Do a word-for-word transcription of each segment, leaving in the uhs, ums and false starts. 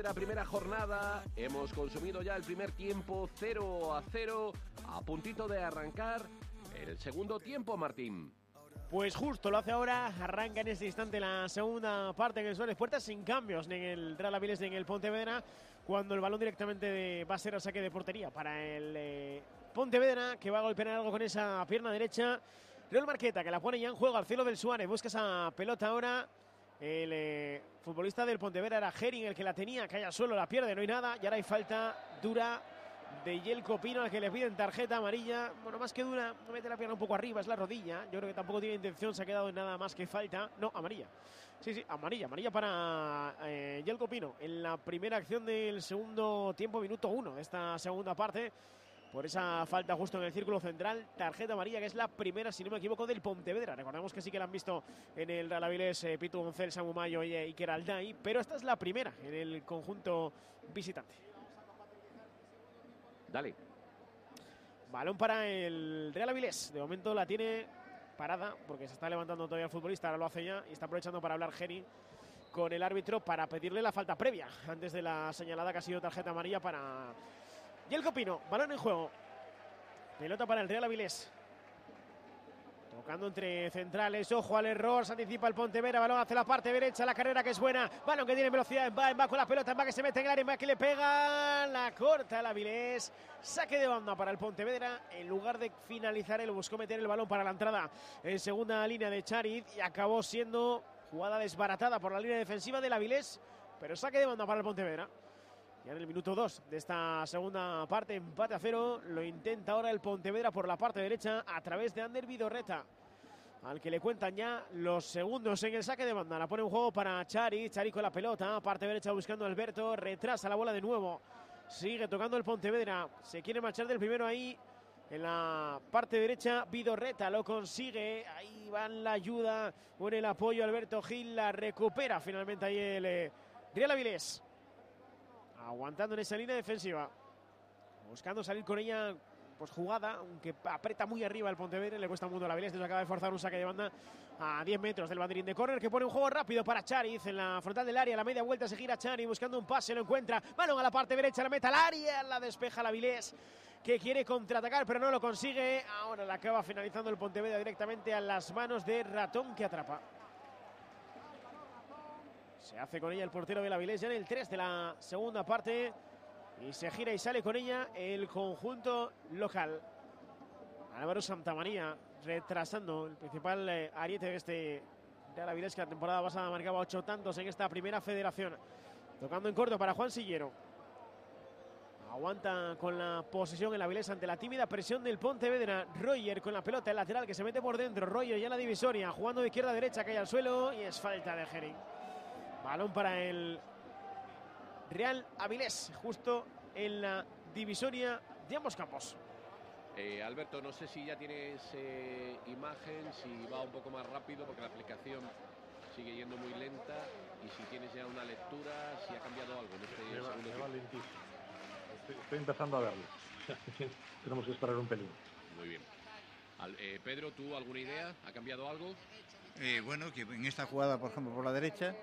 La primera jornada, hemos consumido ya el primer tiempo, cero a cero, a puntito de arrancar el segundo tiempo, Martín. Pues justo lo hace ahora, arranca en este instante la segunda parte en el Suárez Puertas, sin cambios ni en el Real Avilés ni en el Pontevedra, cuando el balón directamente de, va a ser a saque de portería para el eh, Pontevedra, que va a golpear algo con esa pierna derecha. León Marqueta, que la pone ya en juego al cielo del Suárez, busca esa pelota ahora. El eh, futbolista del Pontevedra era Herring el que la tenía, cae al suelo, la pierde, no hay nada. Y ahora hay falta dura de Jelko Pino, al que le piden tarjeta amarilla. Bueno, más que dura, mete la pierna un poco arriba, es la rodilla. Yo creo que tampoco tiene intención, se ha quedado en nada más que falta. No, amarilla. Sí, sí, amarilla, amarilla para eh, Jelko Pino. En la primera acción del segundo tiempo, minuto uno de esta segunda parte. Por esa falta justo en el círculo central, tarjeta amarilla, que es la primera, si no me equivoco, del Pontevedra. Recordemos que sí que la han visto en el Real Avilés, eh, Pitu González, Samu Mayo y Iker Alday, pero esta es la primera en el conjunto visitante. Dale. Balón para el Real Avilés. De momento la tiene parada, porque se está levantando todavía el futbolista, ahora lo hace ya, y está aprovechando para hablar Herring con el árbitro para pedirle la falta previa, antes de la señalada que ha sido tarjeta amarilla para Jelko Pino. Balón en juego, pelota para el Real Avilés, tocando entre centrales, ojo al error, se anticipa el Pontevedra, balón hacia la parte derecha, la carrera que es buena, balón que tiene velocidad, va, va con la pelota, va que se mete en el área, va que le pega, la corta el Avilés, saque de banda para el Pontevedra. En lugar de finalizar, él buscó meter el balón para la entrada en segunda línea de Chariz y acabó siendo jugada desbaratada por la línea defensiva del Avilés, pero saque de banda para el Pontevedra. Ya en el minuto dos de esta segunda parte, empate a cero, lo intenta ahora el Pontevedra por la parte derecha a través de Ander Vidorreta, al que le cuentan ya los segundos en el saque de banda. La pone en juego para Chari, Chari con la pelota, parte derecha buscando a Alberto, retrasa la bola de nuevo, sigue tocando el Pontevedra, se quiere marchar del primero ahí en la parte derecha, Vidorreta lo consigue, ahí va la ayuda, pone el apoyo Alberto Gil, la recupera finalmente ahí el eh, Real Avilés. Aguantando en esa línea defensiva, buscando salir con ella, pues jugada, aunque aprieta muy arriba el Pontevedra, le cuesta mucho a la Avilés, nos acaba de forzar un saque de banda a diez metros del banderín de córner, que pone un juego rápido para Chariz en la frontal del área, a la media vuelta se gira Chariz buscando un pase, lo encuentra, balón a la parte derecha, la meta al área, la despeja la Avilés, que quiere contraatacar pero no lo consigue. Ahora la acaba finalizando el Pontevedra directamente a las manos de Ratón, que atrapa. Se hace con ella el portero del Avilés ya en el tres de la segunda parte y se gira y sale con ella el conjunto local. Álvaro Santamaría retrasando el principal eh, ariete de este Real Avilés, que la temporada pasada marcaba ocho tantos en esta primera federación. Tocando en corto para Juan Sillero. Aguanta con la posesión el Avilés ante la tímida presión del Pontevedra. Roger con la pelota, el lateral que se mete por dentro. Roger ya en la divisoria, jugando de izquierda a derecha, cae al suelo y es falta de Herring. Balón para el Real Avilés, justo en la divisoria de ambos campos. Eh, Alberto, no sé si ya tienes eh, imagen, si va un poco más rápido, porque la aplicación sigue yendo muy lenta, y si tienes ya una lectura, si ha cambiado algo en este me va, segundo me tiempo. va lentísimo. Estoy, estoy empezando a verlo. Tenemos que esperar un pelín. Muy bien. Al, eh, Pedro, ¿tú alguna idea? ¿Ha cambiado algo? Eh, bueno, que en esta jugada, por ejemplo, por la derecha,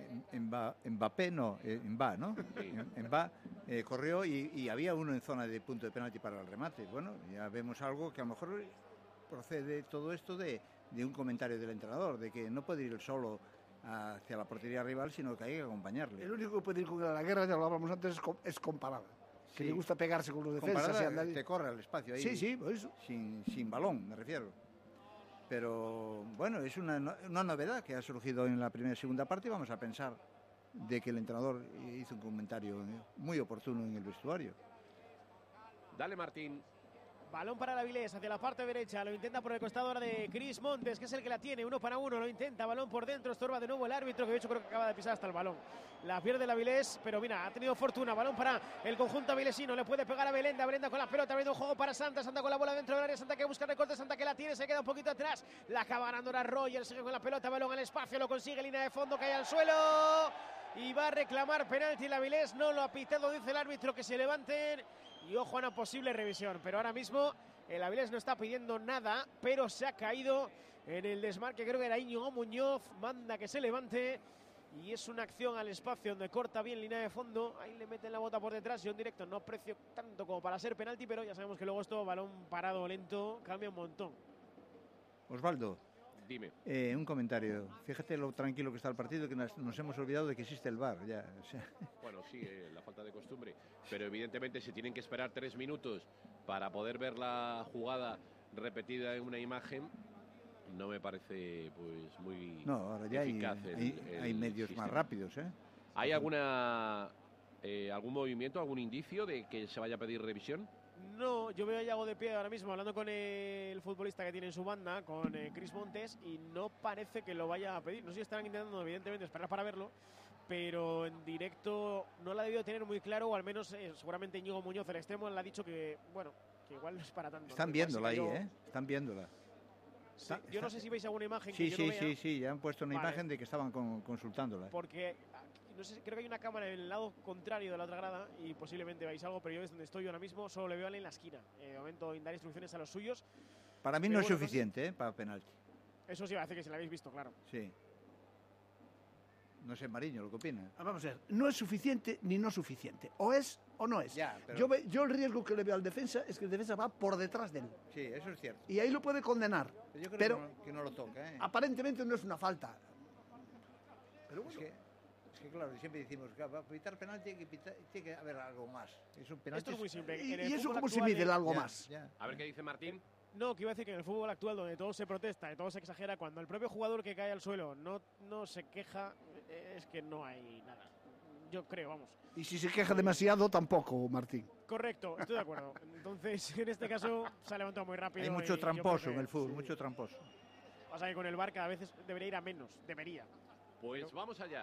Mbappé no, Mba, ¿no? Sí. Mba eh, corrió y, y había uno en zona de punto de penalti para el remate. Bueno, ya vemos algo que a lo mejor procede todo esto de, de un comentario del entrenador, de que no puede ir solo hacia la portería rival, sino que hay que acompañarle. El único que puede ir con la guerra, ya lo hablamos antes, es, es comparada. Que sí. Le gusta pegarse con los defensas. Comparada, te corre al espacio ahí. Sí, sí, por eso. Sin, sin balón, me refiero. Pero bueno, es una, una novedad que ha surgido en la primera y segunda parte, y vamos a pensar de que el entrenador hizo un comentario muy oportuno en el vestuario. Dale, Martín. Balón para el Avilés hacia la parte derecha, lo intenta por el costado ahora de Cris Montes, que es el que la tiene, uno para uno, lo intenta, balón por dentro, estorba de nuevo el árbitro, que de hecho creo que acaba de pisar hasta el balón. La pierde el Avilés, pero mira, ha tenido fortuna, balón para el conjunto avilesino, le puede pegar a Belenda, Belenda con la pelota, abriendo un juego para Santa, Santa con la bola dentro del área, Santa que busca recorte, Santa que la tiene, se queda un poquito atrás, la acaba ganando ahora Roger, sigue con la pelota, balón al espacio, lo consigue, línea de fondo, cae al suelo y va a reclamar penalti el Avilés, no lo ha pitado, dice el árbitro que se levanten y ojo a una posible revisión, pero ahora mismo el Avilés no está pidiendo nada, pero se ha caído en el desmarque, creo que era Íñigo Muñoz, manda que se levante y es una acción al espacio donde corta bien línea de fondo, ahí le meten la bota por detrás y en directo no aprecio tanto como para ser penalti, pero ya sabemos que luego esto, balón parado lento, cambia un montón. Osvaldo, dime. Eh, un comentario. Fíjate lo tranquilo que está el partido, que nos, nos hemos olvidado de que existe el V A R. Ya, o sea. Bueno, sí, eh, la falta de costumbre, pero evidentemente se tienen que esperar tres minutos para poder ver la jugada repetida en una imagen. No me parece pues muy no, ahora ya eficaz hay, el, hay, el hay medios sistema. más rápidos, ¿eh? ¿Hay alguna eh, algún movimiento, algún indicio de que se vaya a pedir revisión? No, yo veo a Yago de pie ahora mismo hablando con el futbolista que tiene en su banda, con eh, Chris Montes, y no parece que lo vaya a pedir. No sé si estarán intentando, evidentemente, esperar para verlo, pero en directo no la ha debido tener muy claro, o al menos eh, seguramente Íñigo Muñoz, el extremo, le ha dicho que, bueno, que igual no es para tanto. Están ¿no? viéndola ahí, yo... ¿eh? Están viéndola. Sí, Está, yo no está... sé si veis alguna imagen sí, que sí, yo no vea. Sí, sí, sí, ya han puesto una vale. imagen de que estaban con, consultándola. Porque, no sé, creo que hay una cámara en el lado contrario de la otra grada y posiblemente veáis algo, pero yo es donde estoy yo ahora mismo, solo le veo a él en la esquina. Eh, de momento, en dar instrucciones a los suyos. Para mí pero no es bueno, suficiente, no sé... ¿eh? Para penalti. Eso sí, parece que si la habéis visto, claro. Sí. No sé, Mariño, ¿lo que opina? Vamos a ver, no es suficiente ni no suficiente. O es o no es. Ya, pero... yo, ve, yo el riesgo que le veo al defensa es que el defensa va por detrás de él. Sí, eso es cierto. Y ahí lo puede condenar. Pero yo creo pero que, no, que no lo toca, ¿eh? Aparentemente no es una falta. Pero bueno. Es que, es que claro, siempre decimos que para evitar penalti hay que pitar, tiene que haber algo más. Es un penalti. Esto es muy simple. ¿Y, en el y eso cómo se actual, mide el algo ya, más? Ya. A ver qué dice Martín. No, que iba a decir que en el fútbol actual, donde todo se protesta y todo se exagera, cuando el propio jugador que cae al suelo no, no se queja, es que no hay nada. Yo creo, vamos. Y si se queja demasiado, tampoco, Martín. Correcto, estoy de acuerdo. Entonces, en este caso, se ha levantado muy rápido. Hay mucho y tramposo que, en el fútbol, sí. mucho tramposo. Pasa que con el V A R cada vez debería ir a menos, debería. Pues Pero... vamos allá.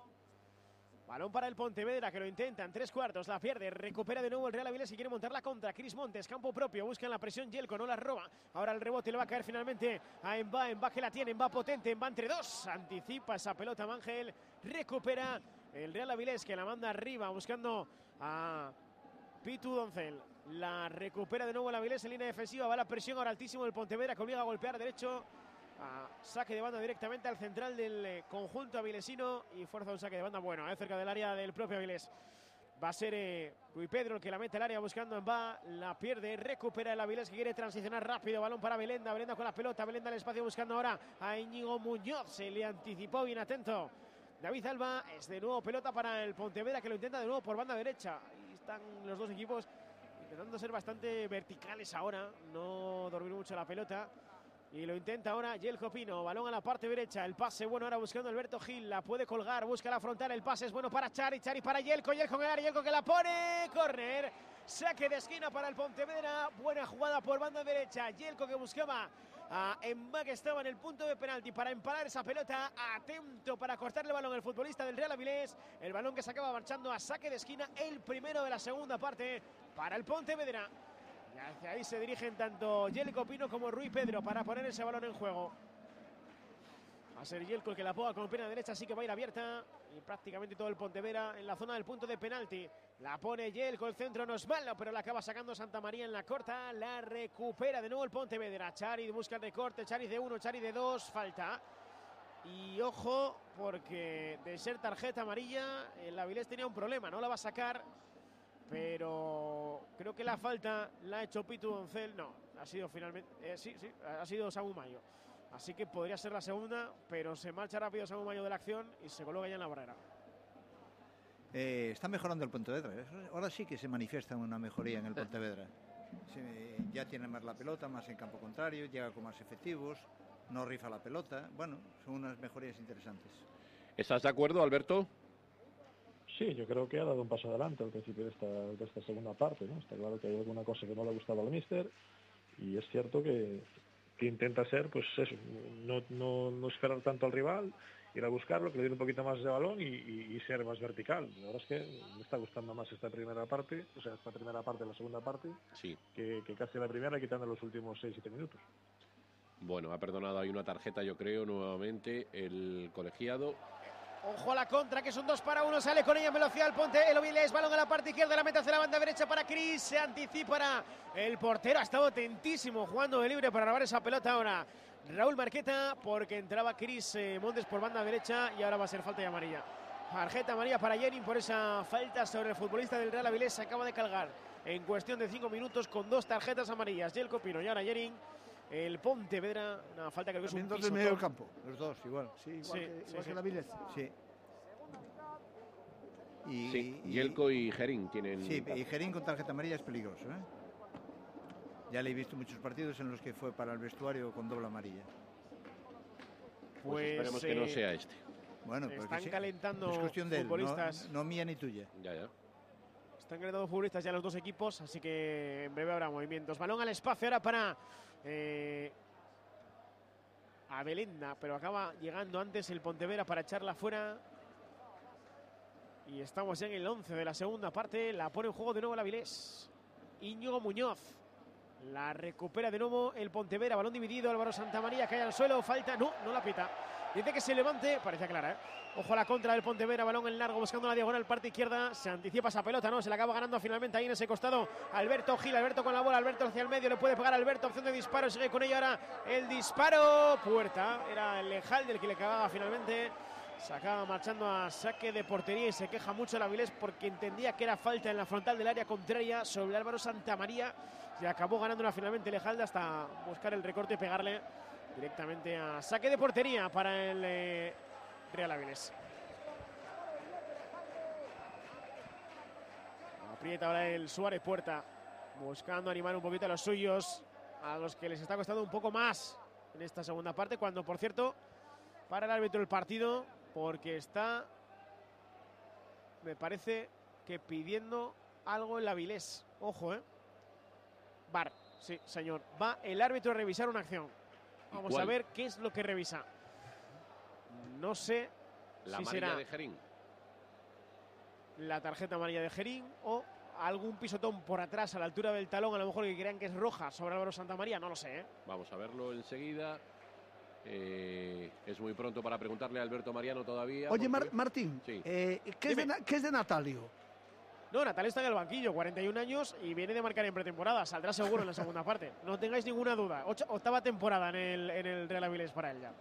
Balón para el Pontevedra, que lo intenta en tres cuartos, la pierde, recupera de nuevo el Real Avilés y quiere montar la contra. Chris Montes, campo propio, busca la presión Yelko, no la roba. Ahora el rebote le va a caer finalmente a Emba, Emba que la tiene, Emba potente, Emba entre dos, anticipa esa pelota Mangel, recupera el Real Avilés que la manda arriba buscando a Pitu Doncel. La recupera de nuevo el Avilés en línea defensiva, va la presión ahora altísimo del Pontevedra que obliga a golpear derecho. A saque de banda directamente al central del eh, conjunto avilesino y fuerza un saque de banda bueno, eh, cerca del área del propio Avilés. Va a ser eh, Rui Pedro el que la mete al área buscando en va, la pierde, recupera el Avilés que quiere transicionar rápido, balón para Belenda, Belenda con la pelota, Belenda al espacio buscando ahora a Íñigo Muñoz, se le anticipó bien atento David Alba, es de nuevo pelota para el Pontevedra que lo intenta de nuevo por banda derecha. Ahí están los dos equipos intentando ser bastante verticales ahora, no dormir mucho la pelota. Y lo intenta ahora Yelko Pino, balón a la parte derecha, el pase bueno ahora buscando Alberto Gil, la puede colgar, busca la frontal, el pase es bueno para Chari, Chari para Yelko, Yelko en el área, Yelko que la pone, córner, saque de esquina para el Pontevedra, buena jugada por banda derecha, Yelko que buscaba a Emba que estaba en el punto de penalti para empalar esa pelota, atento para cortarle el balón el futbolista del Real Avilés, el balón que se acaba marchando a saque de esquina, el primero de la segunda parte para el Pontevedra. Y hacia ahí se dirigen tanto Yelko Pino como Rui Pedro para poner ese balón en juego. Va a ser Yelko el que la ponga con pierna derecha, así que va a ir abierta. Y prácticamente todo el Pontevedra en la zona del punto de penalti. La pone Yelko, el centro no es malo, pero la acaba sacando Santa María en la corta. La recupera de nuevo el Pontevedra. Chari busca el recorte, Chari de uno, Chari de dos, falta. Y ojo, porque de ser tarjeta amarilla, el Avilés tenía un problema, no la va a sacar. Pero creo que la falta la ha hecho Pitu Doncel. No, ha sido finalmente. Eh, sí, sí, ha sido Samu Mayo. Así que podría ser la segunda, pero se marcha rápido Samu Mayo de la acción y se coloca ya en la barrera. Eh, está mejorando el Pontevedra. Ahora sí que se manifiesta una mejoría en el Pontevedra. Se, ya tiene más la pelota, más en campo contrario, llega con más efectivos, no rifa la pelota. Bueno, son unas mejorías interesantes. ¿Estás de acuerdo, Alberto? Sí, yo creo que ha dado un paso adelante al principio de esta, de esta segunda parte, ¿no? Está claro que hay alguna cosa que no le ha gustado al míster y es cierto que, que intenta ser, pues eso, no, no, no esperar tanto al rival, ir a buscarlo, que le dé un poquito más de balón y, y, y ser más vertical. La verdad es que me está gustando más esta primera parte, o sea, esta primera parte, la segunda parte, sí, que, que casi la primera, quitando los últimos seis siete minutos. Bueno, ha perdonado ahí una tarjeta, yo creo, nuevamente el colegiado. Ojo a la contra, que son dos para uno, sale con ella en velocidad el Ponte, el Oviles, balón a la parte izquierda, la mete hacia la banda derecha para Cris, se anticipa el portero, ha estado atentísimo jugando de libre para robar esa pelota ahora. Raúl Marqueta, porque entraba Cris eh, Montes por banda derecha y ahora va a ser falta y amarilla. Tarjeta amarilla para Yerin por esa falta sobre el futbolista del Real Avilés. Se acaba de cargar en cuestión de cinco minutos con dos tarjetas amarillas. Jelko Pino y ahora Yerin. El Pontevedra, una falta que creo que es un dos del medio del campo. Los dos, igual. Sí, igual, Sí, que, sí, igual sí. que el Avilés. Sí. Y, Sí, y- Jelko y Gerín tienen... Sí, y Gerín con tarjeta amarilla es peligroso, ¿eh? Ya le he visto muchos partidos en los que fue para el vestuario con doble amarilla. Pues, Pues, esperemos que no eh, sea este. Bueno, pues están que sí. calentando Es cuestión de él, futbolistas. no, no mía ni tuya. Ya, ya. Están calentando futbolistas ya los dos equipos, así que en breve habrá movimientos. Balón al espacio ahora para eh, Abelenda, pero acaba llegando antes el Pontevedra para echarla fuera. Y estamos ya en el once de la segunda parte. La pone en juego de nuevo el Avilés. Íñigo Muñoz. La recupera de nuevo el Pontevedra. Balón dividido. Álvaro Santamaría cae al suelo. Falta. No, no la pita. Dice que se levante. Parecía clara, ¿eh? Ojo a la contra del Pontevedra. Balón en largo buscando la diagonal. Parte izquierda. Se anticipa esa pelota. No, se la acaba ganando finalmente ahí en ese costado. Alberto Gil. Alberto con la bola. Alberto hacia el medio. Le puede pegar a Alberto. Opción de disparo. Sigue con ella ahora el disparo. Puerta. Era el Lejal del que le cagaba finalmente. Se acaba marchando a saque de portería y se queja mucho el Avilés porque entendía que era falta en la frontal del área contraria sobre Álvaro Santamaría. Y acabó ganándola finalmente Lejalde hasta buscar el recorte y pegarle directamente a saque de portería para el eh, Real Avilés. Aprieta ahora el Suárez Puerta, buscando animar un poquito a los suyos, a los que les está costando un poco más en esta segunda parte, cuando por cierto para el árbitro el partido porque está, me parece que pidiendo algo el Avilés. Ojo, eh. V A R, sí, señor. Va el árbitro a revisar una acción. Vamos ¿Cuál? a ver qué es lo que revisa. No sé La si amarilla será de Gerín. la tarjeta amarilla de Gerín o algún pisotón por atrás a la altura del talón, a lo mejor que crean que es roja sobre Álvaro Santamaría, no lo sé, ¿eh? Vamos a verlo enseguida. Eh, es muy pronto para preguntarle a Alberto Mariano todavía. Oye, Mar- porque- Martín, Sí. eh, ¿qué, es de, Dime. Na- ¿qué es de Natalio? No, Natal está en el banquillo, cuarenta y un años y viene de marcar en pretemporada. Saldrá seguro en la segunda parte. No tengáis ninguna duda. Ocho- octava temporada en el, en el Real Avilés para él ya.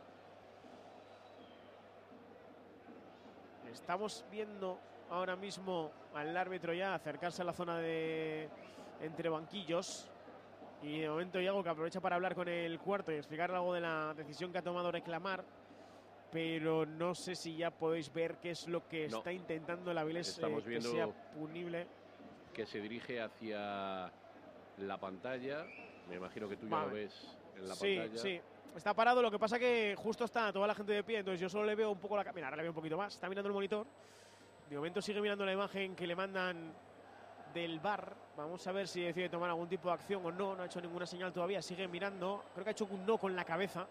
Estamos viendo ahora mismo al árbitro ya acercarse a la zona de entre banquillos. Y de momento Iago que aprovecha para hablar con el cuarto y explicar algo de la decisión que ha tomado reclamar. Pero no sé si ya podéis ver qué es lo que No. está intentando el Avilés Estamos eh, que viendo- sea punible. que se dirige hacia la pantalla. Me imagino que tú ya Vale. lo ves en la Sí, pantalla. sí. Está parado, lo que pasa que justo está toda la gente de pie, entonces yo solo le veo un poco la... ca- Mira, ahora le veo un poquito más. Está mirando el monitor. De momento sigue mirando la imagen que le mandan del V A R. Vamos a ver si decide tomar algún tipo de acción o no. No ha hecho ninguna señal todavía. Sigue mirando. Creo que ha hecho un no con la cabeza.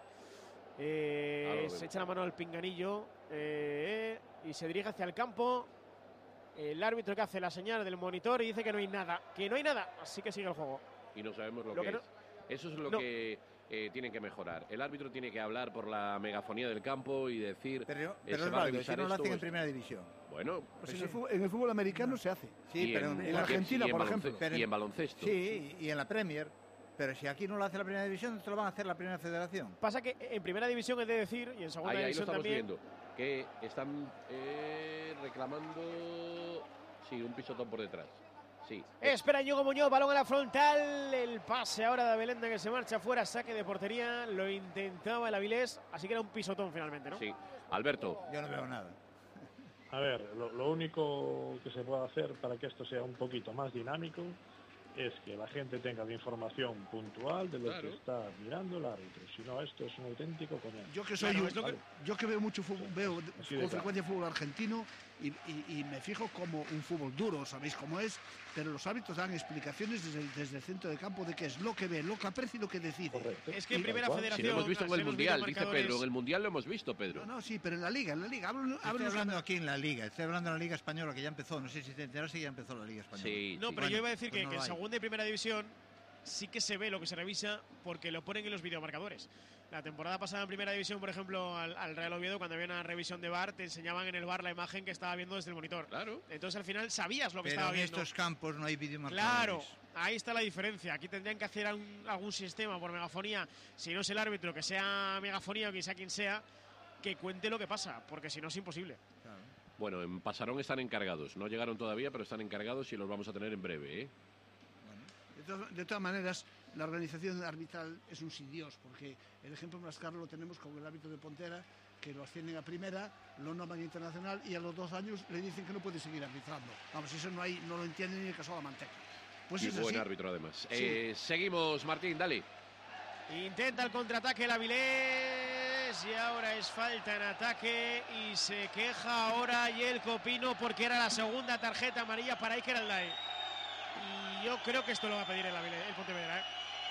Eh, Ah, lo se veo. echa la mano al pinganillo eh, y se dirige hacia el campo. El árbitro que hace la señal del monitor y dice que no hay nada. Que no hay nada. Así que sigue el juego. Y no sabemos lo, Lo que, que es. Eso es lo no. que eh, tienen que mejorar. El árbitro tiene que hablar por la megafonía del campo y decir... Pero, eh, pero se es va a válido, revisar si no lo esto hacen o en esto. primera división. Bueno, Pues Sí. en, el fútbol, en el fútbol americano se hace. Sí, y pero en, en Argentina, y en por balonce- ejemplo. Pero- y en baloncesto. Sí, y en la Premier. Pero si aquí no lo hace la primera división, ¿te lo van a hacer la primera federación? Pasa que en primera división es de decir y en segunda Ahí, ahí lo división estamos también. viendo. Que están eh, reclamando... Sí, un pisotón por detrás. Sí. Espera Ñugo Muñoz, balón a la frontal. El pase ahora de Abelenda que se marcha fuera, saque de portería. Lo intentaba el Avilés, así que era un pisotón finalmente, ¿no? Sí. Alberto. Yo no veo nada. A ver, lo, lo único que se puede hacer para que esto sea un poquito más dinámico es que la gente tenga la información puntual de lo Claro. que está mirando el árbitro. Si no, esto es un auténtico coñazo. Yo que soy Claro, un- es lo que- yo que veo mucho fútbol, veo Así de con claro. frecuencia fútbol argentino y, y- y me fijo como un fútbol duro, sabéis cómo es, pero los árbitros dan explicaciones desde el, desde el centro de campo de qué es lo que ve, lo que aprecia y lo que decide. Correcto. Es que en Tal primera cual. federación. Si lo hemos visto en al el ser los Mundial, dice videomarcadores- Pedro. En el Mundial lo hemos visto, Pedro. No, no, sí, pero en la liga, en la liga. Hablo, Estoy hablo- hablando aquí en la Liga, estoy hablando de la Liga Española que ya empezó. No sé si te enteras si ya empezó la Liga Española. Sí, No, sí. pero yo Bueno, iba a decir pues que, no que en lo hay. segunda y primera división sí que se ve lo que se revisa porque lo ponen en los videomarcadores. La temporada pasada en Primera División, por ejemplo, al, al Real Oviedo, cuando había una revisión de V A R, te enseñaban en el V A R la imagen que estaba viendo desde el monitor. Claro. Entonces al final sabías lo que Pero estaba en viendo. estos campos no hay videomarcadores. Claro, ahí está la diferencia. Aquí tendrían que hacer algún, algún sistema por megafonía, si no es el árbitro, que sea megafonía o que sea quien sea, que cuente lo que pasa, porque si no es imposible. Claro. Bueno, en Pasarón están encargados. No llegaron todavía, pero están encargados y los vamos a tener en breve, ¿eh? Bueno, de, to de todas maneras, la organización arbitral es un sin Dios, porque el ejemplo más claro lo tenemos con el árbitro de Pontera, que lo ascienden a primera, lo nombran internacional y a los dos años le dicen que no puede seguir arbitrando. Vamos, eso no hay, no lo entienden ni el caso de la manteca. Pues y es buen así. árbitro además. Sí. Eh, seguimos, Martín, dale. Intenta el contraataque el Avilés y ahora es falta en ataque y se queja ahora Yelko Pino porque era la segunda tarjeta amarilla para Iker Alday. Y yo creo que esto lo va a pedir el Avilés, el Pontevedra, ¿eh?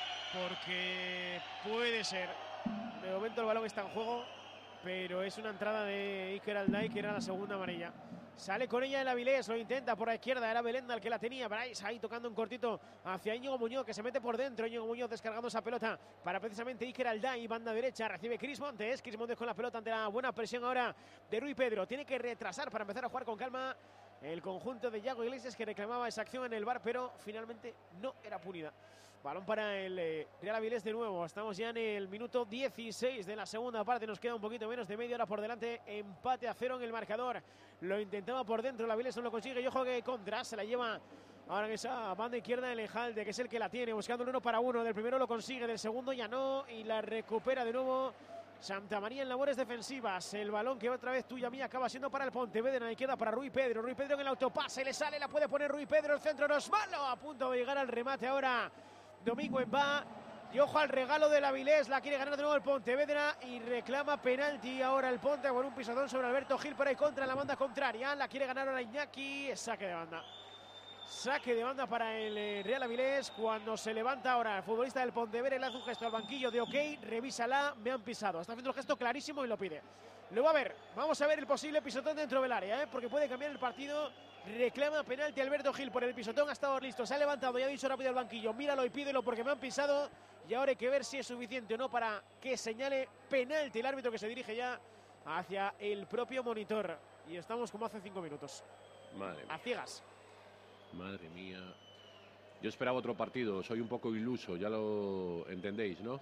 Porque puede ser. De momento el balón está en juego, pero es una entrada de Iker Alday que era la segunda amarilla. Sale con ella el Avilés, lo intenta por la izquierda, era Belenda el que la tenía, Bryce ahí tocando un cortito hacia Íñigo Muñoz, que se mete por dentro, Íñigo Muñoz descargando esa pelota para precisamente Iker Alday, banda derecha, recibe Cris Montes, Cris Montes con la pelota ante la buena presión ahora de Rui Pedro, tiene que retrasar para empezar a jugar con calma el conjunto de Yago Iglesias, que reclamaba esa acción en el V A R, pero finalmente no era punida. Balón para el eh, Real Avilés de nuevo. Estamos ya en el minuto dieciséis de la segunda parte. Nos queda un poquito menos de media hora por delante. Empate a cero en el marcador. Lo intentaba por dentro. El Avilés no lo consigue. Y ojo que contra se la lleva ahora en esa banda izquierda el Ejalde, que es el que la tiene. Buscando el uno para uno. Del primero lo consigue. Del segundo ya no. Y la recupera de nuevo Santa María en labores defensivas. El balón que otra vez tuya mía acaba siendo para el Pontevedra. Y queda para Rui Pedro. Rui Pedro en el autopase. Le sale. La puede poner Rui Pedro. El centro no es malo. A punto de llegar al remate ahora Domingo Embá, y ojo al regalo del Avilés, la quiere ganar de nuevo el Pontevedra y reclama penalti ahora el Ponte con un pisotón sobre Alberto Gil por ahí contra la banda contraria, la quiere ganar ahora Iñaki, saque de banda. Saque de banda para el Real Avilés cuando se levanta ahora el futbolista del Pontevedra, le hace un gesto al banquillo de ok, revísala, me han pisado. Está haciendo el gesto clarísimo y lo pide. Lo va a ver, vamos a ver el posible pisotón dentro del área, ¿eh? Porque puede cambiar el partido. Reclama penalti Alberto Gil por el pisotón, ha estado listo, se ha levantado y ha dicho rápido el banquillo, míralo y pídelo porque me han pisado. Y ahora hay que ver si es suficiente o no para que señale penalti el árbitro, que se dirige ya hacia el propio monitor. Y estamos como hace cinco minutos. Madre mía. A ciegas. Madre mía. Yo esperaba otro partido, soy un poco iluso, ya lo entendéis, ¿no?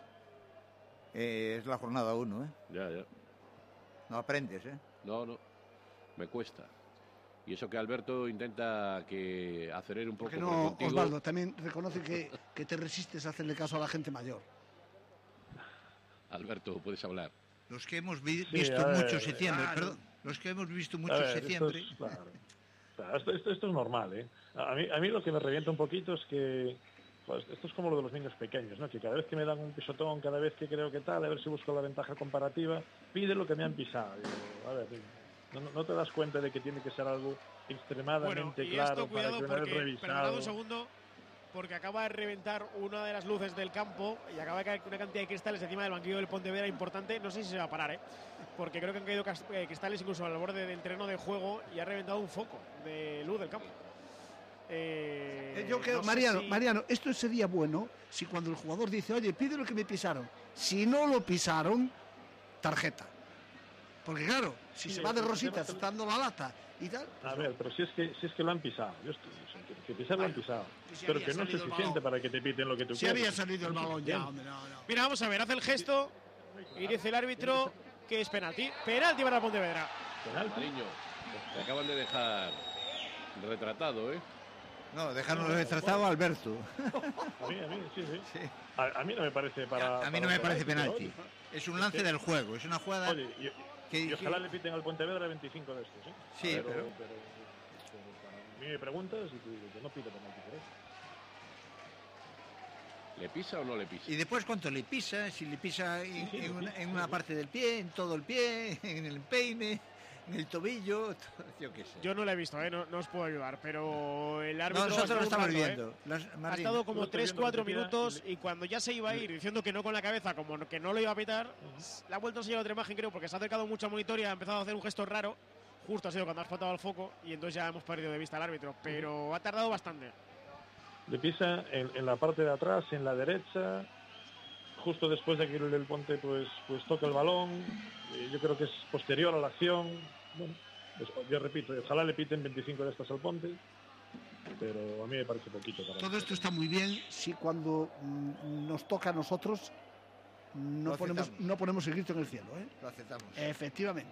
Eh, es la jornada uno, ¿eh? Ya, ya. No aprendes, ¿eh? No, no. Me cuesta. Y eso que Alberto intenta que acelere un poco. Porque porque no, contigo- Osvaldo, también reconoce que, que te resistes a hacerle caso a la gente mayor. Alberto, puedes hablar. Los que hemos vi Sí, visto a ver, mucho septiembre, claro. perdón, los que hemos visto A mucho ver, esto septiembre. es- claro. Claro, esto, esto- esto es normal, ¿eh? A mí, a mí lo que me revienta un poquito es que pues, esto es como lo de los niños pequeños, ¿no? Que cada vez que me dan un pisotón, cada vez que creo que tal, a ver si busco la ventaja comparativa, pide lo que me han pisado. Digo, a ver, no, no te das cuenta de que tiene que ser algo Bueno, extremadamente y claro esto cuidado para que una vez porque, revisado... perdonad un segundo, porque acaba de reventar una de las luces del campo y acaba de caer una cantidad de cristales encima del banquillo del Pontevedra importante. No sé si se va a parar, ¿eh? Porque creo que han caído cas- eh, cristales incluso al borde del terreno de juego y ha reventado un foco de luz del campo. Eh, Eh, Yo creo, no sé Mariano, si- Mariano, esto sería bueno si cuando el jugador dice, oye, pide lo que me pisaron. Si no lo pisaron, tarjeta. Porque claro, si Sí, se va de el rositas, tema- está dando la lata y tal. A ver, pero si es que si es que lo han pisado, yo estoy, o sea, que, que pisar lo han Bueno, pisado, que si pero había que no es salido el suficiente balón. para que te piten lo que tú Si quieres. había salido el No es balón ya, suficiente. hombre, no, no. Mira, vamos a ver, hace el gesto y dice el árbitro que es penalti. Penalti para el Pontevedra. Penalti. Cariño, te acaban de dejar retratado, ¿eh? No, dejarnos retratado a Alberto. A mí, a mí, sí, sí. Sí. A, a mí no me parece para. A mí para no me un parece pero penalti. oye, Es un lance que- del juego, es una jugada Oye, y, que, y ojalá que- le piten al Pontevedra veinticinco de estos, ¿eh? Sí, pero, pero- pero, pero para mí me preguntas y te digo que no pide penalti por eso. ¿Le pisa o no le pisa? Y después cuánto le pisa, si le pisa en, Sí, sí, en una, sí, en sí, una sí. parte del pie, en todo el pie, en el empeine, en el tobillo, yo qué sé. Yo no la he visto, ¿eh? no, no os puedo ayudar, pero el No, árbitro nosotros lo ha estado estamos un rato, ¿eh? viendo. Las- Ha Martín, estado Yo como estoy tres viendo cuatro repetida minutos y- y cuando ya se iba a ir diciendo que no con la cabeza, como que no lo iba a pitar, le ha vuelto a enseñar otra imagen, creo, porque se ha acercado mucho al monitor y ha empezado a hacer un gesto raro. Justo ha sido cuando ha explotado el foco y entonces ya hemos perdido de vista al árbitro, pero ha tardado bastante. le pisa en, en la parte de atrás, en la derecha, justo después de que el, el Ponte pues, pues toca el balón. Eh, yo creo que es posterior a la acción. Bueno, pues, yo repito, ojalá le piten veinticinco de estas al Ponte, pero a mí me parece poquito. Para Todo esto está muy bien si cuando mm, nos toca a nosotros no ponemos, no ponemos el grito en el cielo, ¿eh? Lo aceptamos. Efectivamente.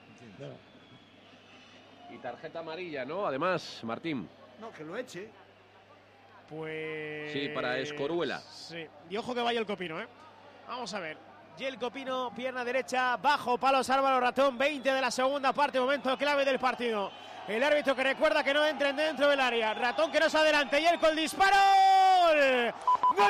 Y tarjeta amarilla, ¿no? Además, Martín. No, que lo eche. Pues... Sí, para Escoruela. Sí. Y ojo que vaya el Copino, ¿eh? Vamos a ver. Y el Copino, pierna derecha, bajo palos Álvaro Ratón, veinte de la segunda parte, momento clave del partido. El árbitro que recuerda que no entren dentro del área. Ratón que no se adelante. Y el con el disparo. ¡Gol! ¡Gol!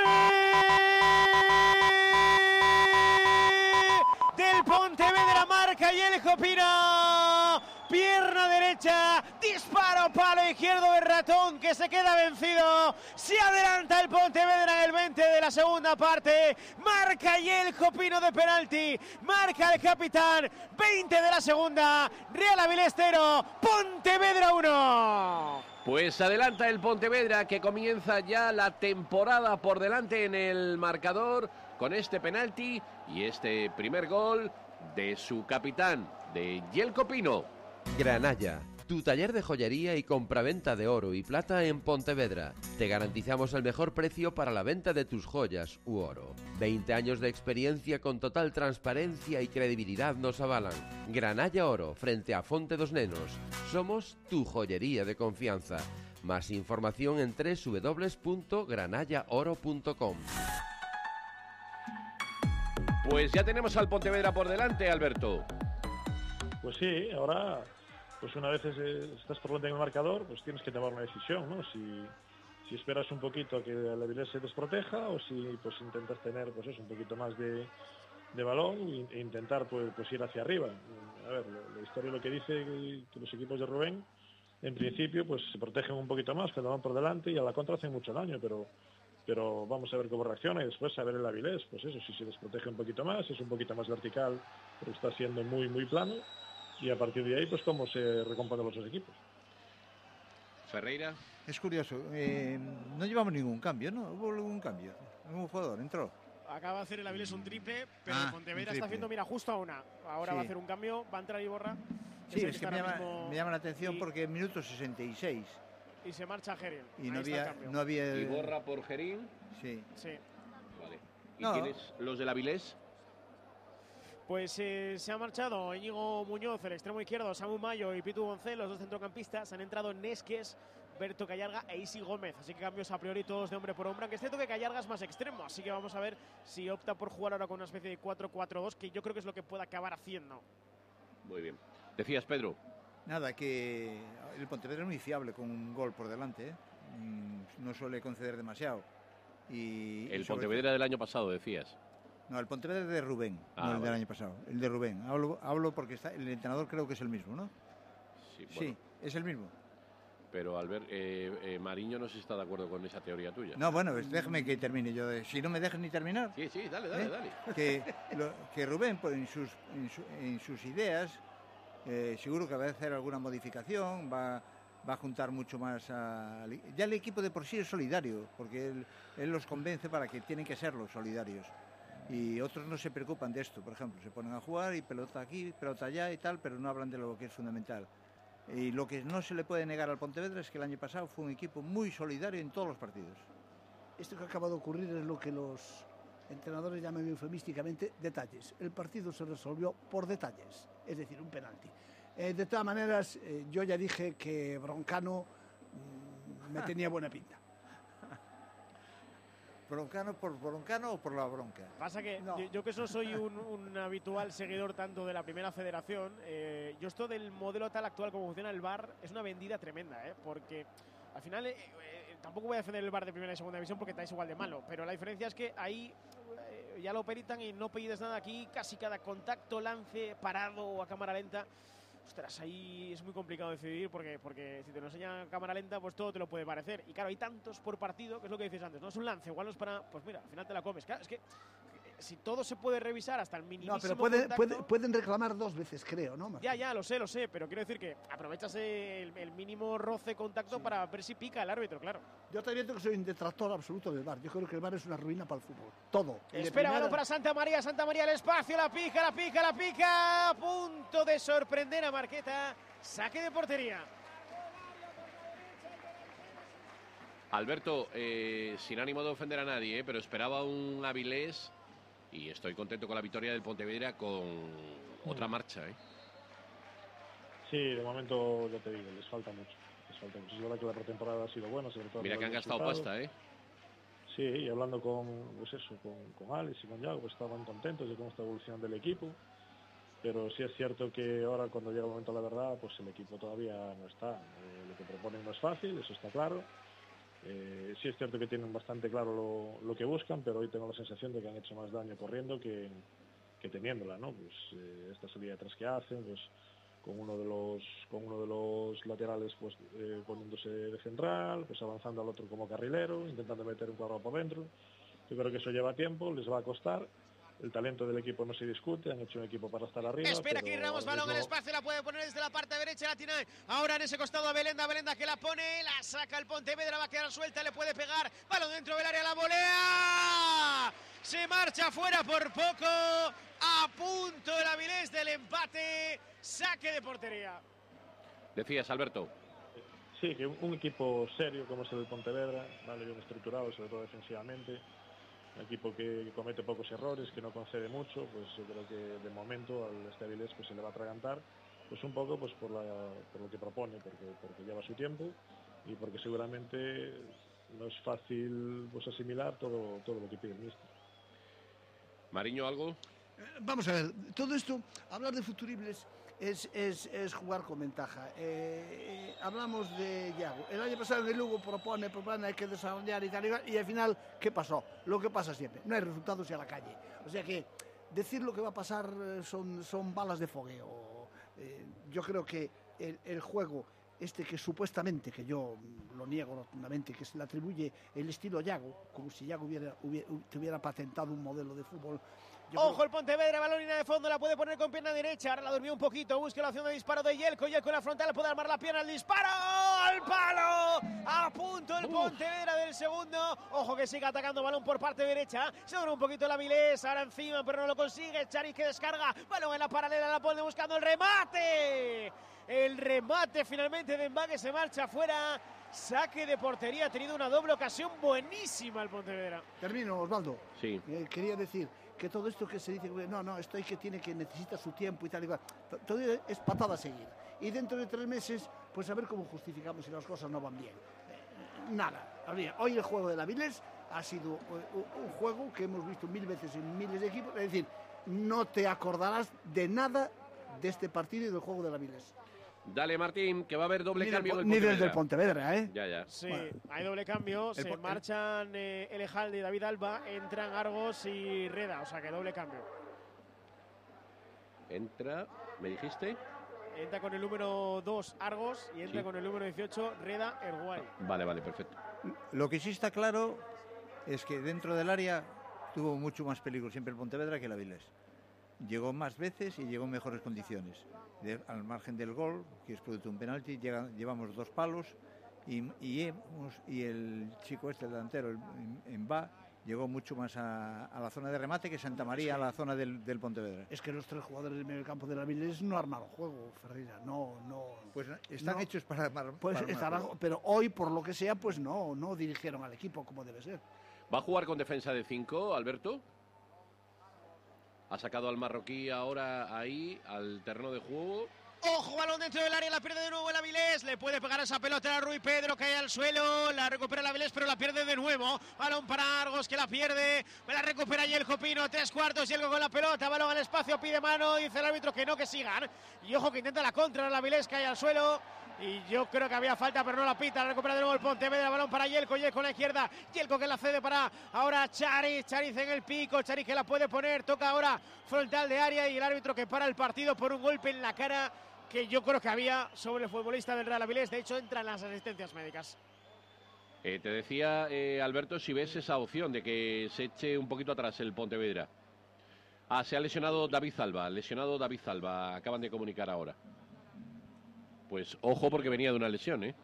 Del Pontevedra, marca y el Copino. Pierna derecha, disparo, palo izquierdo de Ratón que se queda vencido. Se adelanta el Pontevedra en el veinte de la segunda parte. Marca y el Copino de penalti. Marca el capitán. veinte de la segunda. Real Avilés cero, Pontevedra uno. Pues adelanta el Pontevedra que comienza ya la temporada por delante en el marcador con este penalti y este primer gol de su capitán, de Jelko Pino. Granalla, tu taller de joyería y compraventa de oro y plata en Pontevedra. Te garantizamos el mejor precio para la venta de tus joyas u oro. veinte años de experiencia con total transparencia y credibilidad nos avalan. Granalla Oro, frente a Fonte dos Nenos. Somos tu joyería de confianza. Más información en doble u doble u doble u punto granalla oro punto com. Pues ya tenemos al Pontevedra por delante, Alberto. Pues sí, ahora, pues una vez estás por delante en el marcador, pues tienes que tomar una decisión, ¿no? Si, si esperas un poquito a que el Avilés se desproteja o si pues intentas tener pues eso, un poquito más de, de balón e intentar pues, pues ir hacia arriba. A ver, la, la historia lo que dice que, que los equipos de Rubén, en principio, pues se protegen un poquito más, cuando van por delante y a la contra hacen mucho daño, pero... pero vamos a ver cómo reacciona y después a ver el Avilés, pues eso, si se desprotege un poquito más, es un poquito más vertical, pero está siendo muy, muy plano, y a partir de ahí, pues cómo se recomponen los dos equipos. Ferreira. Es curioso, eh, no llevamos ningún cambio, ¿no? Hubo ningún cambio, ningún jugador entró. Acaba de hacer el Avilés un triple, pero Ah, el Pontevedra un está haciendo, mira, justo a una. Ahora Sí. va a hacer un cambio, va a entrar Iborra. Sí, el es que está me ahora llama, mismo me llama la atención y- porque en minuto sesenta y seis Y se marcha Geriel. y no Ahí está el había, cambio. no había... Y borra por Gerín. Sí. Sí. Vale. ¿Y No. tienes los del Avilés? Pues eh, se ha marchado Íñigo Muñoz, el extremo izquierdo, Samu Mayo y Pitu González, los dos centrocampistas. Han entrado Nesques, Berto Callarga e Isi Gómez. Así que cambios a priori todos de hombre por hombre. Aunque es cierto que Callarga es más extremo. Así que vamos a ver si opta por jugar ahora con una especie de cuatro cuatro dos, que yo creo que es lo que puede acabar haciendo. Muy bien. Decías, Pedro. Nada, que el Pontevedra es muy fiable con un gol por delante, ¿eh? Mm, no suele conceder demasiado. Y, El y sobre Pontevedra del año pasado, decías. todo- No, el Pontevedra de Rubén, Ah, no el del vale. año pasado, el de Rubén. Hablo, hablo porque está, el entrenador creo que es el mismo, ¿no? Sí, bueno, Sí, es el mismo. pero Albert, eh, eh, Mariño no se está de acuerdo con esa teoría tuya. No, bueno, pues déjame que termine yo. de- Si no me dejas ni terminar, Sí, sí, dale, dale, ¿eh? dale. que, lo- que Rubén, pues, en, sus, en, su- en sus ideas, eh, seguro que va a hacer alguna modificación, va, va a juntar mucho más a... Ya el equipo de por sí es solidario, porque él, él los convence para que tienen que serlo solidarios. Y otros no se preocupan de esto, por ejemplo, se ponen a jugar y pelota aquí, pelota allá y tal, pero no hablan de lo que es fundamental. Y lo que no se le puede negar al Pontevedra es que el año pasado fue un equipo muy solidario en todos los partidos. Esto que acaba de ocurrir es lo que los entrenadores llaman eufemísticamente detalles. El partido se resolvió por detalles, es decir, un penalti. Eh, de todas maneras, eh, yo ya dije que Broncano mm, me tenía buena pinta. ¿Broncano por broncano o por la bronca? Pasa que No. yo, yo que no soy un, un habitual seguidor tanto de la primera federación, eh, yo esto del modelo tal actual como funciona el V A R es una vendida tremenda, ¿eh? Porque al final eh, eh, tampoco voy a defender el V A R de primera y segunda división porque está igual de malo, pero la diferencia es que ahí eh, ya lo peritan y no pides nada aquí, casi cada contacto, lance, parado o a cámara lenta. Ostras, ahí es muy complicado decidir porque, porque si te lo enseñan a cámara lenta, pues todo te lo puede parecer. Y claro, hay tantos por partido, que es lo que dices antes, no es un lance, igual no es para... Pues mira, al final te la comes. Claro, es que si todo se puede revisar hasta el minimísimo No, pero pueden, contacto, puede, pueden reclamar dos veces, creo, ¿no, Martín? Ya, ya, lo sé, lo sé, pero quiero decir que aprovechas el, el mínimo roce contacto Sí. para ver si pica el árbitro, claro. Yo te advierto que soy un detractor absoluto del V A R. Yo creo que el V A R es una ruina para el fútbol. Todo. El de Espera, primera- balón para Santa María, Santa María al espacio, la pica, la pica, la pica, a punto de sorprender a Marqueta, saque de portería. Alberto, eh, sin ánimo de ofender a nadie, eh, pero esperaba un Avilés y estoy contento con la victoria del Pontevedra con otra marcha. ¿eh? Sí, de momento ya te digo, les falta mucho. Les falta mucho. Es verdad que la pretemporada ha sido buena, sobre todo. Mira por que han los gastado resultados. pasta, ¿eh? Sí, y hablando con, pues eso, con, con Alex y con Yago, pues estaban contentos de cómo está evolucionando el equipo. Pero sí es cierto que ahora, cuando llega el momento de la verdad, pues el equipo todavía no está. Eh, lo que proponen no es fácil, eso está claro. Eh, sí es cierto que tienen bastante claro lo, lo que buscan, pero hoy tengo la sensación de que han hecho más daño corriendo que, que teniéndola, ¿no? Pues eh, esta salida de atrás que hacen, pues con uno de los con uno de los laterales pues eh, poniéndose de central, pues avanzando al otro como carrilero, intentando meter un cuadrado por dentro. Yo creo que eso lleva tiempo, les va a costar. El talento del equipo no se discute, han hecho un equipo para estar arriba. Espera pero que Ramos, ahora balón al mismo- espacio, la puede poner desde la parte derecha, la tiene ahora en ese costado a Belenda, Belenda que la pone, la saca el Pontevedra, va a quedar suelta, le puede pegar, balón dentro del área, la volea, se marcha fuera por poco, a punto el Avilés del empate, saque de portería. Decías, Alberto. Sí, que un, un equipo serio como es el del Pontevedra, vale, bien estructurado, sobre todo defensivamente, un equipo que comete pocos errores, que no concede mucho, pues yo creo que de momento al este Avilés pues se le va a atragantar, pues un poco pues por, la, por lo que propone, porque, porque lleva su tiempo y porque seguramente no es fácil pues asimilar todo, todo lo que pide el míster. Mariño, ¿algo? Eh, Vamos a ver, todo esto, hablar de futuribles es, es, es jugar con ventaja. Eh, eh, hablamos de Yago. El año pasado en el Lugo propone, propone, hay que desarrollar y tal, y, tal, y al final, ¿qué pasó? Lo que pasa siempre, no hay resultados y a la calle. O sea que decir lo que va a pasar eh, son, son balas de fogueo. Eh, yo creo que el, el juego este que supuestamente, que yo lo niego rotundamente, que se le atribuye el estilo Yago, como si Yago hubiera, hubiera, tuviera patentado un modelo de fútbol. Yo Ojo creo- el Pontevedra, balón línea de fondo, la puede poner con pierna derecha, ahora la durmió un poquito, busca la opción de disparo de Yelko, Yelko en la frontal, puede armar la pierna, el disparo, al palo, a punto el Pontevedra del segundo, ojo que sigue atacando, balón por parte derecha, se abre un poquito la Avilés, ahora encima, pero no lo consigue, Chariz que descarga, balón en la paralela, la pone buscando el remate, el remate finalmente de Mbague se marcha fuera, saque de portería, ha tenido una doble ocasión buenísima el Pontevedra. Termino, Osvaldo. Sí. Eh, quería decir que todo esto que se dice, no, no, esto hay que tiene que necesita su tiempo y tal y cual, to- todo es patada a seguir. Y dentro de tres meses, pues a ver cómo justificamos si las cosas no van bien. Eh, nada, habría- hoy el juego del Avilés ha sido eh, un juego que hemos visto mil veces en miles de equipos, es decir, no te acordarás de nada de este partido y del juego del Avilés. Dale, Martín, que va a haber doble Ni, cambio del, en ni el del del Pontevedra. Pontevedra, ¿eh? Ya, ya. Sí, Bueno. hay doble cambio, El se po- el- marchan eh, Elejalde y David Alba, entran Argos y Reda, o sea que doble cambio. Entra, ¿me dijiste? Entra con el número dos Argos y entra Sí. con el número dieciocho Reda Erguay. Vale, vale, perfecto. Lo que sí está claro es que dentro del área tuvo mucho más peligro siempre el Pontevedra que el Avilés. Llegó más veces y llegó en mejores condiciones. De- al margen del gol, que es producto de un penalti, llega- llevamos dos palos y, y, hemos- y el chico este, el delantero, el, en va, llegó mucho más a, a la zona de remate que Santa María a la zona del, del Pontevedra. Es que los tres jugadores del medio campo del Avilés no armaron juego, Ferreira, no, no. Pues están no. hechos para armar. Pues para armar estará- juego. pero hoy, por lo que sea, pues no, no dirigieron al equipo como debe ser. ¿Va a jugar con defensa de cinco, Alberto? Ha sacado al marroquí ahora ahí, al terreno de juego. Ojo, balón dentro del área, la pierde de nuevo el Avilés, le puede pegar esa pelota a Rui Pedro, cae al suelo, la recupera el Avilés, pero la pierde de nuevo, balón para Argos que la pierde, la recupera Yelko Pino, tres cuartos, Yelko con la pelota, balón al espacio, pide mano, dice el árbitro que no, que sigan, y ojo que intenta la contra, el Avilés cae al suelo, y yo creo que había falta, pero no la pita, la recupera de nuevo el Pontevedra, balón para Yelko, Yelko en la izquierda, Yelko que la cede para ahora Chariz, Chariz en el pico, Chariz que la puede poner, toca ahora frontal de área y el árbitro que para el partido por un golpe en la cara que yo creo que había sobre el futbolista del Real Avilés, de hecho entran las asistencias médicas. Eh, te decía, eh, Alberto, si ves esa opción de que se eche un poquito atrás el Pontevedra. Ah, se ha lesionado David Alba, lesionado David Alba, acaban de comunicar ahora. Pues ojo porque venía de una lesión, ¿eh?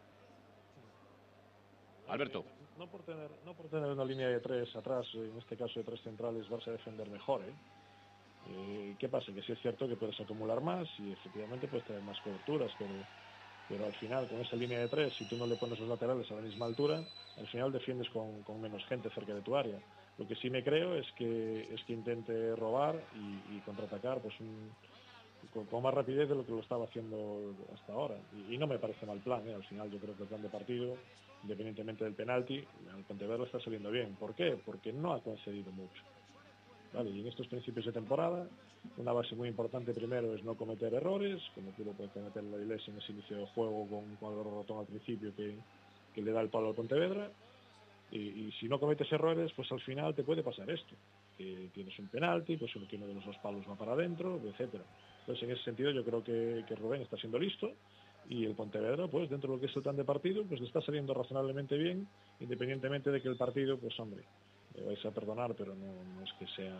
Alberto. No por tener, no por tener una línea de tres atrás, en este caso de tres centrales, vas a defender mejor, ¿eh? Eh, ¿Qué pasa? Que sí es cierto que puedes acumular más y efectivamente puedes tener más coberturas, pero, pero al final con esa línea de tres, si tú no le pones los laterales a la misma altura, al final defiendes con, con menos gente cerca de tu área. Lo que sí me creo es que es que intente robar y, y contraatacar pues un, con, con más rapidez de lo que lo estaba haciendo hasta ahora. Y, y no me parece mal plan, ¿eh? Al final yo creo que el plan de partido, independientemente del penalti, al Pontevedra está saliendo bien. ¿Por qué? Porque no ha concedido mucho. Vale, y en estos principios de temporada, una base muy importante primero es no cometer errores, como pudo cometer la Avilés en ese inicio de juego con, con el rotón al principio que, que le da el palo al Pontevedra. Y, y si no cometes errores, pues al final te puede pasar esto, que tienes un penalti, pues uno que uno de los dos palos va para adentro, etcétera. Entonces en ese sentido yo creo que, que Rubén está siendo listo y el Pontevedra, pues dentro de lo que es el plan de partido, pues le está saliendo razonablemente bien, independientemente de que el partido, pues hombre, me vais a perdonar, pero no, no es que sea,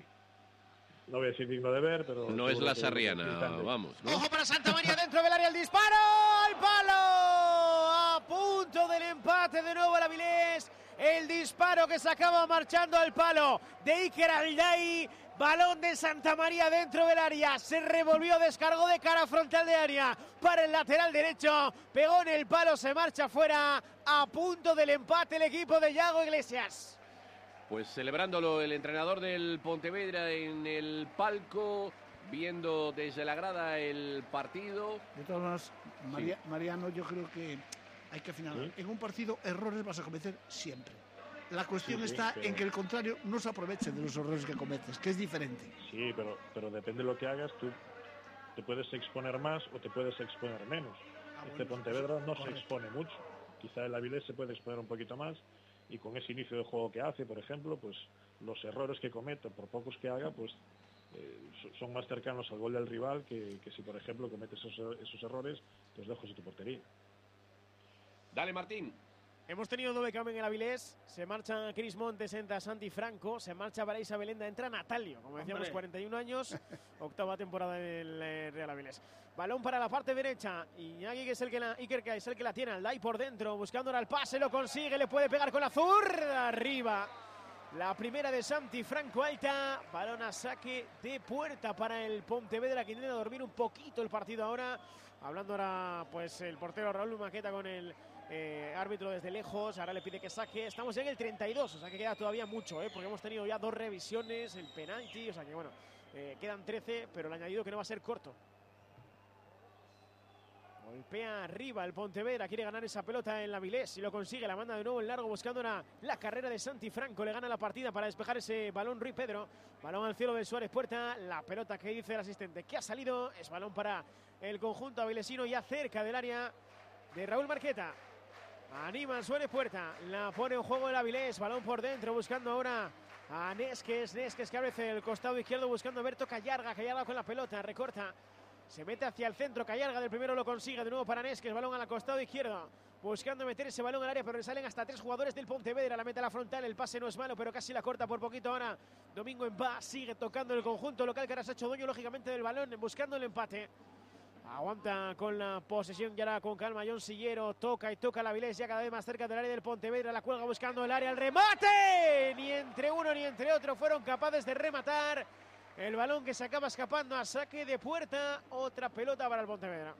no voy a decir digno de ver, pero no es la Sarriana, vamos, ¿no? Ojo para Santamaría dentro del área, el disparo, el palo, a punto del empate de nuevo el Avilés, el disparo que sacaba marchando al palo de Iker Alday, balón de Santamaría dentro del área, se revolvió, descargó de cara frontal de área para el lateral derecho, pegó en el palo, se marcha fuera, a punto del empate el equipo de Yago Iglesias. Pues celebrándolo el entrenador del Pontevedra en el palco, viendo desde la grada el partido. De todas maneras, María, sí. Mariano, yo creo que hay que afinar. ¿Sí? En un partido errores vas a cometer siempre. La cuestión sí, sí, está pero... en que el contrario no se aproveche de los errores que cometes, que es diferente. Sí, pero, pero depende de lo que hagas, tú te puedes exponer más o te puedes exponer menos. Ah, este bueno, Pontevedra no correcto. Se expone mucho. Quizá el Avilés se puede exponer un poquito más. Y con ese inicio de juego que hace, por ejemplo, pues los errores que comete, por pocos que haga, pues eh, son más cercanos al gol del rival que, que si, por ejemplo, cometes esos, esos errores, pues lejos de tu portería. Dale, Martín. Hemos tenido doble cambio en el Avilés. Se marcha Cris Montes, entra Santi Franco. Se marcha Baraisa Belenda, entra Natalio. Como decíamos, Hombre. cuarenta y un años. Octava temporada del Real Avilés. Balón para la parte derecha. Iñaki, que es el que la, Iker, que es el que la tiene. Alday por dentro, buscando ahora el pase. Lo consigue, le puede pegar con la zurda. Arriba. La primera de Santi Franco alta. Balón a saque de puerta para el Pontevedra, que intenta dormir un poquito el partido ahora. Hablando ahora, pues, el portero Raúl Maqueta con el Eh, árbitro desde lejos, ahora le pide que saque. Estamos en el treinta y dos, o sea que queda todavía mucho, ¿eh? Porque hemos tenido ya dos revisiones, el penalti, o sea que bueno, eh, quedan trece, pero el añadido que no va a ser corto. Golpea arriba el Pontevedra, quiere ganar esa pelota en la Avilés y lo consigue, la manda de nuevo en largo buscando una, la carrera de Santi Franco, le gana la partida para despejar ese balón Rui Pedro, balón al cielo de Suárez Puerta, la pelota que dice el asistente que ha salido, es balón para el conjunto avilesino ya cerca del área de Raúl Marqueta. Anima Suárez Puerta, la pone en juego el Avilés, balón por dentro, buscando ahora a Nesques, Nesques que abre el costado izquierdo buscando a Berto Callarga, Callarga con la pelota, recorta, se mete hacia el centro, Callarga del primero lo consigue, de nuevo para Nesques, balón al costado izquierdo, buscando meter ese balón al área, pero le salen hasta tres jugadores del Pontevedra, la mete a la frontal, el pase no es malo, pero casi la corta por poquito ahora, Domingo Embá sigue tocando el conjunto local que ahora se ha hecho dueño lógicamente del balón, buscando el empate. Aguanta con la posesión ya con calma John Sillero, toca y toca la Avilés ya cada vez más cerca del área del Pontevedra, la cuelga buscando el área, el remate, ni entre uno ni entre otro fueron capaces de rematar, el balón que se acaba escapando a saque de puerta, otra pelota para el Pontevedra.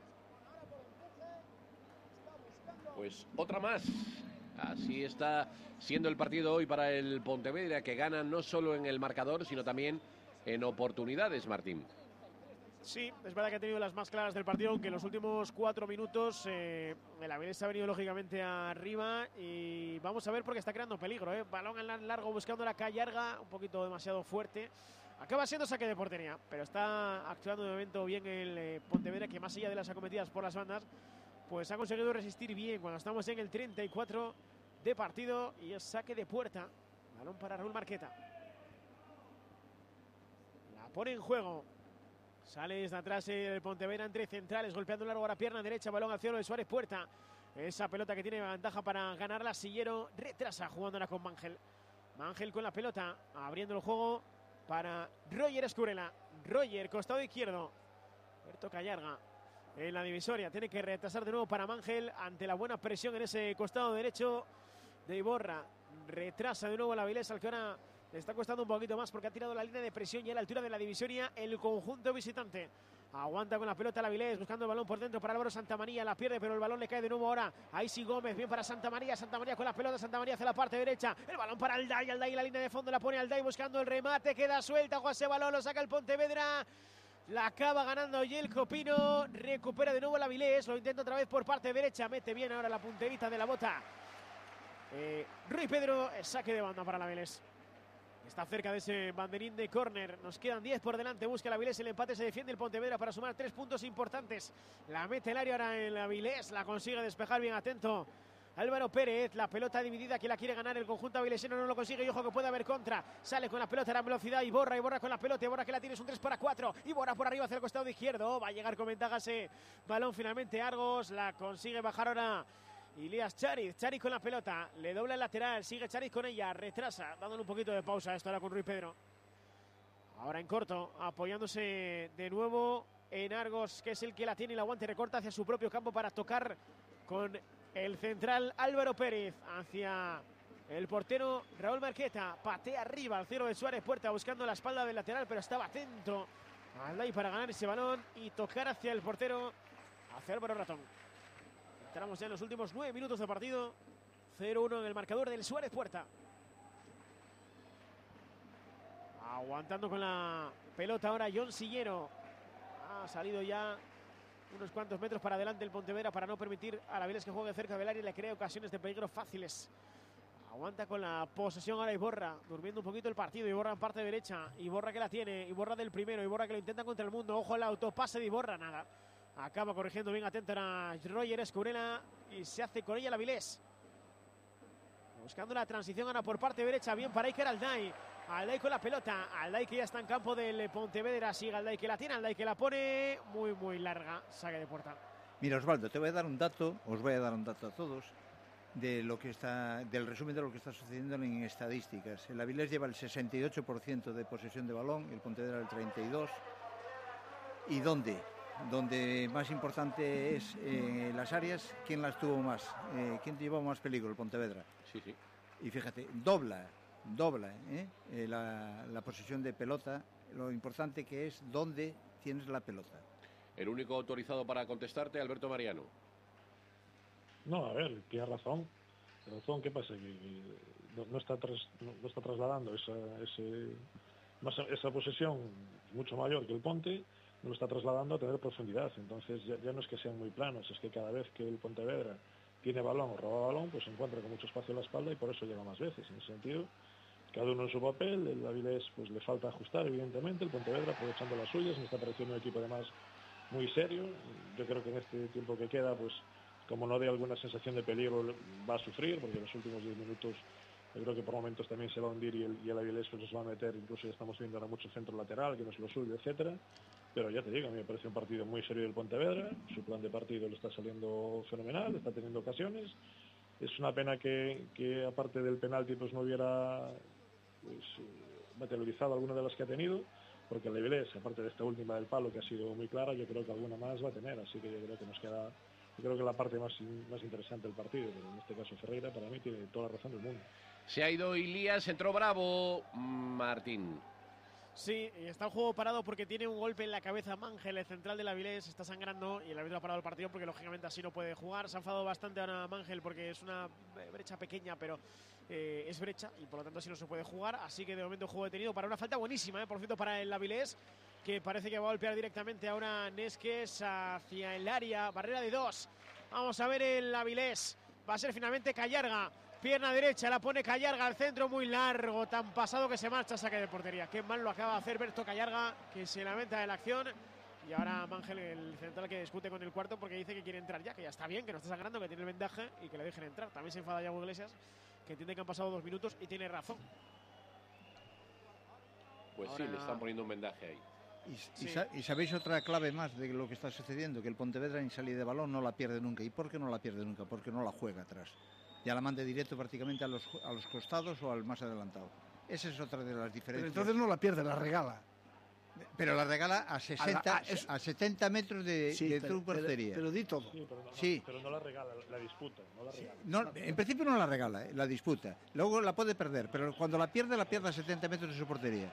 Pues otra más, así está siendo el partido hoy para el Pontevedra, que gana no solo en el marcador sino también en oportunidades, Martín. Sí, es verdad que ha tenido las más claras del partido, aunque en los últimos cuatro minutos eh, el Avilés ha venido lógicamente arriba y vamos a ver porque está creando peligro, ¿eh? Balón en largo buscando la Callarga, un poquito demasiado fuerte. Acaba siendo saque de portería, pero está actuando de momento bien el eh, Pontevedra, que más allá de las acometidas por las bandas, pues ha conseguido resistir bien cuando estamos en el treinta y cuatro de partido y es saque de puerta. Balón para Raúl Marqueta. La pone en juego. Sale desde atrás el Pontevedra entre centrales, golpeando largo a la pierna derecha, balón al cielo de Suárez Puerta. Esa pelota que tiene ventaja para ganarla, Sillero retrasa jugándola con Mangel. Mangel con la pelota, abriendo el juego para Roger Escurela. Roger, costado izquierdo. Berto Callarga en la divisoria. Tiene que retrasar de nuevo para Mangel ante la buena presión en ese costado derecho de Iborra. Retrasa de nuevo la Avilés, al que ahora le está costando un poquito más porque ha tirado la línea de presión y a la altura de la divisoria el conjunto visitante. Aguanta con la pelota la Avilés, buscando el balón por dentro para Álvaro Santamaría, la pierde, pero el balón le cae de nuevo ahora a Isi Gómez, bien para Santamaría, Santamaría con la pelota, Santamaría hacia la parte derecha, el balón para Alday, Alday la línea de fondo la pone Alday buscando el remate, queda suelta, José Balón, lo saca el Pontevedra, la acaba ganando Yelko Pino, recupera de nuevo la Avilés, lo intenta otra vez por parte derecha, mete bien ahora la punterita de la bota. Eh, Rui Pedro, saque de banda para la Avilés. Está cerca de ese banderín de córner. Nos quedan diez por delante. Busca la Avilés el empate. Se defiende el Pontevedra para sumar tres puntos importantes. La mete el área ahora en la Avilés. La consigue despejar bien atento Álvaro Pérez. La pelota dividida que la quiere ganar el conjunto avilesino. No lo consigue. Y ojo que puede haber contra. Sale con la pelota a la velocidad. Iborra. Iborra con la pelota. Iborra que la tiene. Es un tres para cuatro. Iborra por arriba hacia el costado izquierdo. Va a llegar con ventaja ese balón finalmente Argos. La consigue bajar ahora Ilias Chariz, Chariz con la pelota, le dobla el lateral, sigue Chariz con ella, retrasa, dándole un poquito de pausa esto ahora con Rui Pedro. Ahora en corto, apoyándose de nuevo en Argos, que es el que la tiene y la aguante, recorta hacia su propio campo para tocar con el central Álvaro Pérez, hacia el portero Raúl Marqueta, patea arriba al cierre de Suárez Puerta, buscando la espalda del lateral, pero estaba atento Alday para ganar ese balón y tocar hacia el portero, hacia Álvaro Ratón. Entramos ya en los últimos nueve minutos de partido. cero uno en el marcador del Suárez Puerta. Aguantando con la pelota ahora John Sillero. Ha salido ya unos cuantos metros para adelante el Pontevedra para no permitir a la Avilés que juegue cerca del área y le crea ocasiones de peligro fáciles. Aguanta con la posesión ahora Iborra, durmiendo un poquito el partido. Iborra en parte derecha. Iborra que la tiene. Iborra del primero. Iborra que lo intenta contra el mundo. Ojo el autopase de Iborra. Nada. Acaba corrigiendo bien atento a Roger Escurela y se hace con ella la Avilés. Buscando la transición ahora por parte derecha. Bien para Iker Alday. Alday con la pelota. Alday que ya está en campo del Pontevedra. Sigue Alday que la tiene. Alday que la pone muy, muy larga. Saque de puerta. Mira, Osvaldo, te voy a dar un dato. Os voy a dar un dato a todos. De lo que está, del resumen de lo que está sucediendo en estadísticas. El Avilés lleva el sesenta y ocho por ciento de posesión de balón. El Pontevedra el treinta y dos por ciento. ¿Y dónde? Donde más importante es eh, las áreas, ¿quién las tuvo más? Eh, ¿Quién llevó más peligro? El Pontevedra. Sí, sí. Y fíjate, dobla, dobla ¿eh? Eh, la, la posesión de pelota, lo importante que es dónde tienes la pelota. El único autorizado para contestarte, Alberto Mariano. No, a ver, tiene razón. Tiene razón, ¿qué pasa? Que no, no, está, tras, no, no está trasladando esa, ese, más, esa posesión mucho mayor que el Ponte, no lo está trasladando a tener profundidad. Entonces ya, ya no es que sean muy planos, es que cada vez que el Pontevedra tiene balón o roba balón, pues se encuentra con mucho espacio en la espalda y por eso llega más veces. En ese sentido, cada uno en su papel. El Avilés pues le falta ajustar, evidentemente. El Pontevedra aprovechando las suyas, me está pareciendo un equipo además muy serio. Yo creo que en este tiempo que queda, pues como no dé alguna sensación de peligro, va a sufrir, porque en los últimos diez minutos yo creo que por momentos también se va a hundir y el, y el Avilés pues nos va a meter, incluso ya estamos viendo ahora mucho centro lateral, que no es lo suyo, etcétera. Pero ya te digo, a mí me parece un partido muy serio del Pontevedra, su plan de partido le está saliendo fenomenal, está teniendo ocasiones. Es una pena que, que aparte del penalti pues no hubiera pues, materializado alguna de las que ha tenido, porque el Avilés, aparte de esta última del palo que ha sido muy clara, yo creo que alguna más va a tener, así que yo creo que nos queda, yo creo que la parte más, más interesante del partido, pero en este caso Ferreira para mí tiene toda la razón del mundo. Se ha ido Ilías, entró Bravo, Martín. Sí, está el juego parado porque tiene un golpe en la cabeza Mangel, el central del Avilés, está sangrando y el árbitro ha parado el partido porque lógicamente así no puede jugar. Se ha enfadado bastante ahora Mangel porque es una brecha pequeña, pero eh, es brecha y por lo tanto así no se puede jugar. Así que de momento juego detenido para una falta buenísima, eh, por cierto, para el Avilés, que parece que va a golpear directamente ahora Nesques hacia el área, barrera de dos. Vamos a ver el Avilés, va a ser finalmente Callarga. Pierna derecha, la pone Callarga al centro, muy largo, tan pasado que se marcha, saque de portería. Qué mal lo acaba de hacer Berto Callarga, que se lamenta de la acción. Y ahora Mangel, el central, que discute con el cuarto porque dice que quiere entrar ya, que ya está bien, que no está sangrando, que tiene el vendaje y que le dejen entrar. También se enfada Yago Iglesias, que entiende que han pasado dos minutos y tiene razón. Pues ahora... sí, le están poniendo un vendaje ahí. Y, Sí. y, sa y sabéis otra clave más de lo que está sucediendo, que el Pontevedra en salida de balón no la pierde nunca. ¿Y por qué no la pierde nunca? Porque no la juega atrás. Ya la manda directo prácticamente a los, a los costados o al más adelantado. Esa es otra de las Pero diferencias. entonces no la pierde, la regala. Pero la regala a sesenta, A la- a- es- a setenta metros de, Sí, de pero, tu portería. pero, pero di todo. Sí, pero no, Sí. no, pero no la regala, la disputa, no la regala. No, en principio no la regala, ¿eh? La disputa. Luego la puede perder, pero cuando la pierde, la pierde a setenta metros de su portería.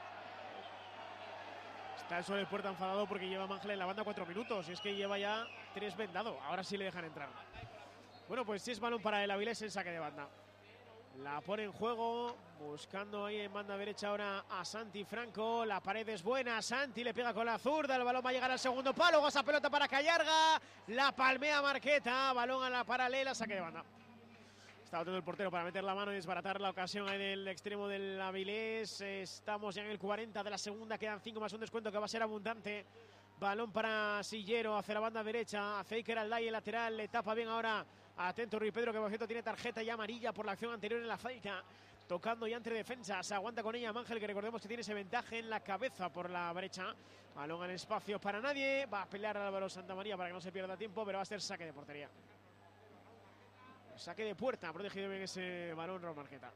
Está el Sol del Puerta enfadado porque lleva Mangel en la banda cuatro minutos. Y es que lleva ya tres vendado. Ahora sí le dejan entrar. Bueno, pues sí es balón para el Avilés en saque de banda. La pone en juego, buscando ahí en banda derecha ahora a Santi Franco. La pared es buena, Santi le pega con la zurda. El balón va a llegar al segundo palo. Esa pelota para Callarga. La palmea Marqueta. Balón a la paralela, saque de banda. Está botando el portero para meter la mano y desbaratar la ocasión ahí del extremo del Avilés. Estamos ya en el cuarenta de la segunda. Quedan cinco más un descuento que va a ser abundante. Balón para Sillero hacia la banda derecha. Faker al el lateral. Le tapa bien ahora. Atento Rui Pedro, que por cierto tiene tarjeta y amarilla por la acción anterior en la falta. Tocando ya entre defensas. Aguanta con ella Mangel, que recordemos que tiene ese ventaje en la cabeza por la brecha. Balón en espacio para nadie. Va a pelear Álvaro Santamaría para que no se pierda tiempo, pero va a ser saque de portería. Saque de puerta. Ha protegido bien ese balón Raúl Marqueta.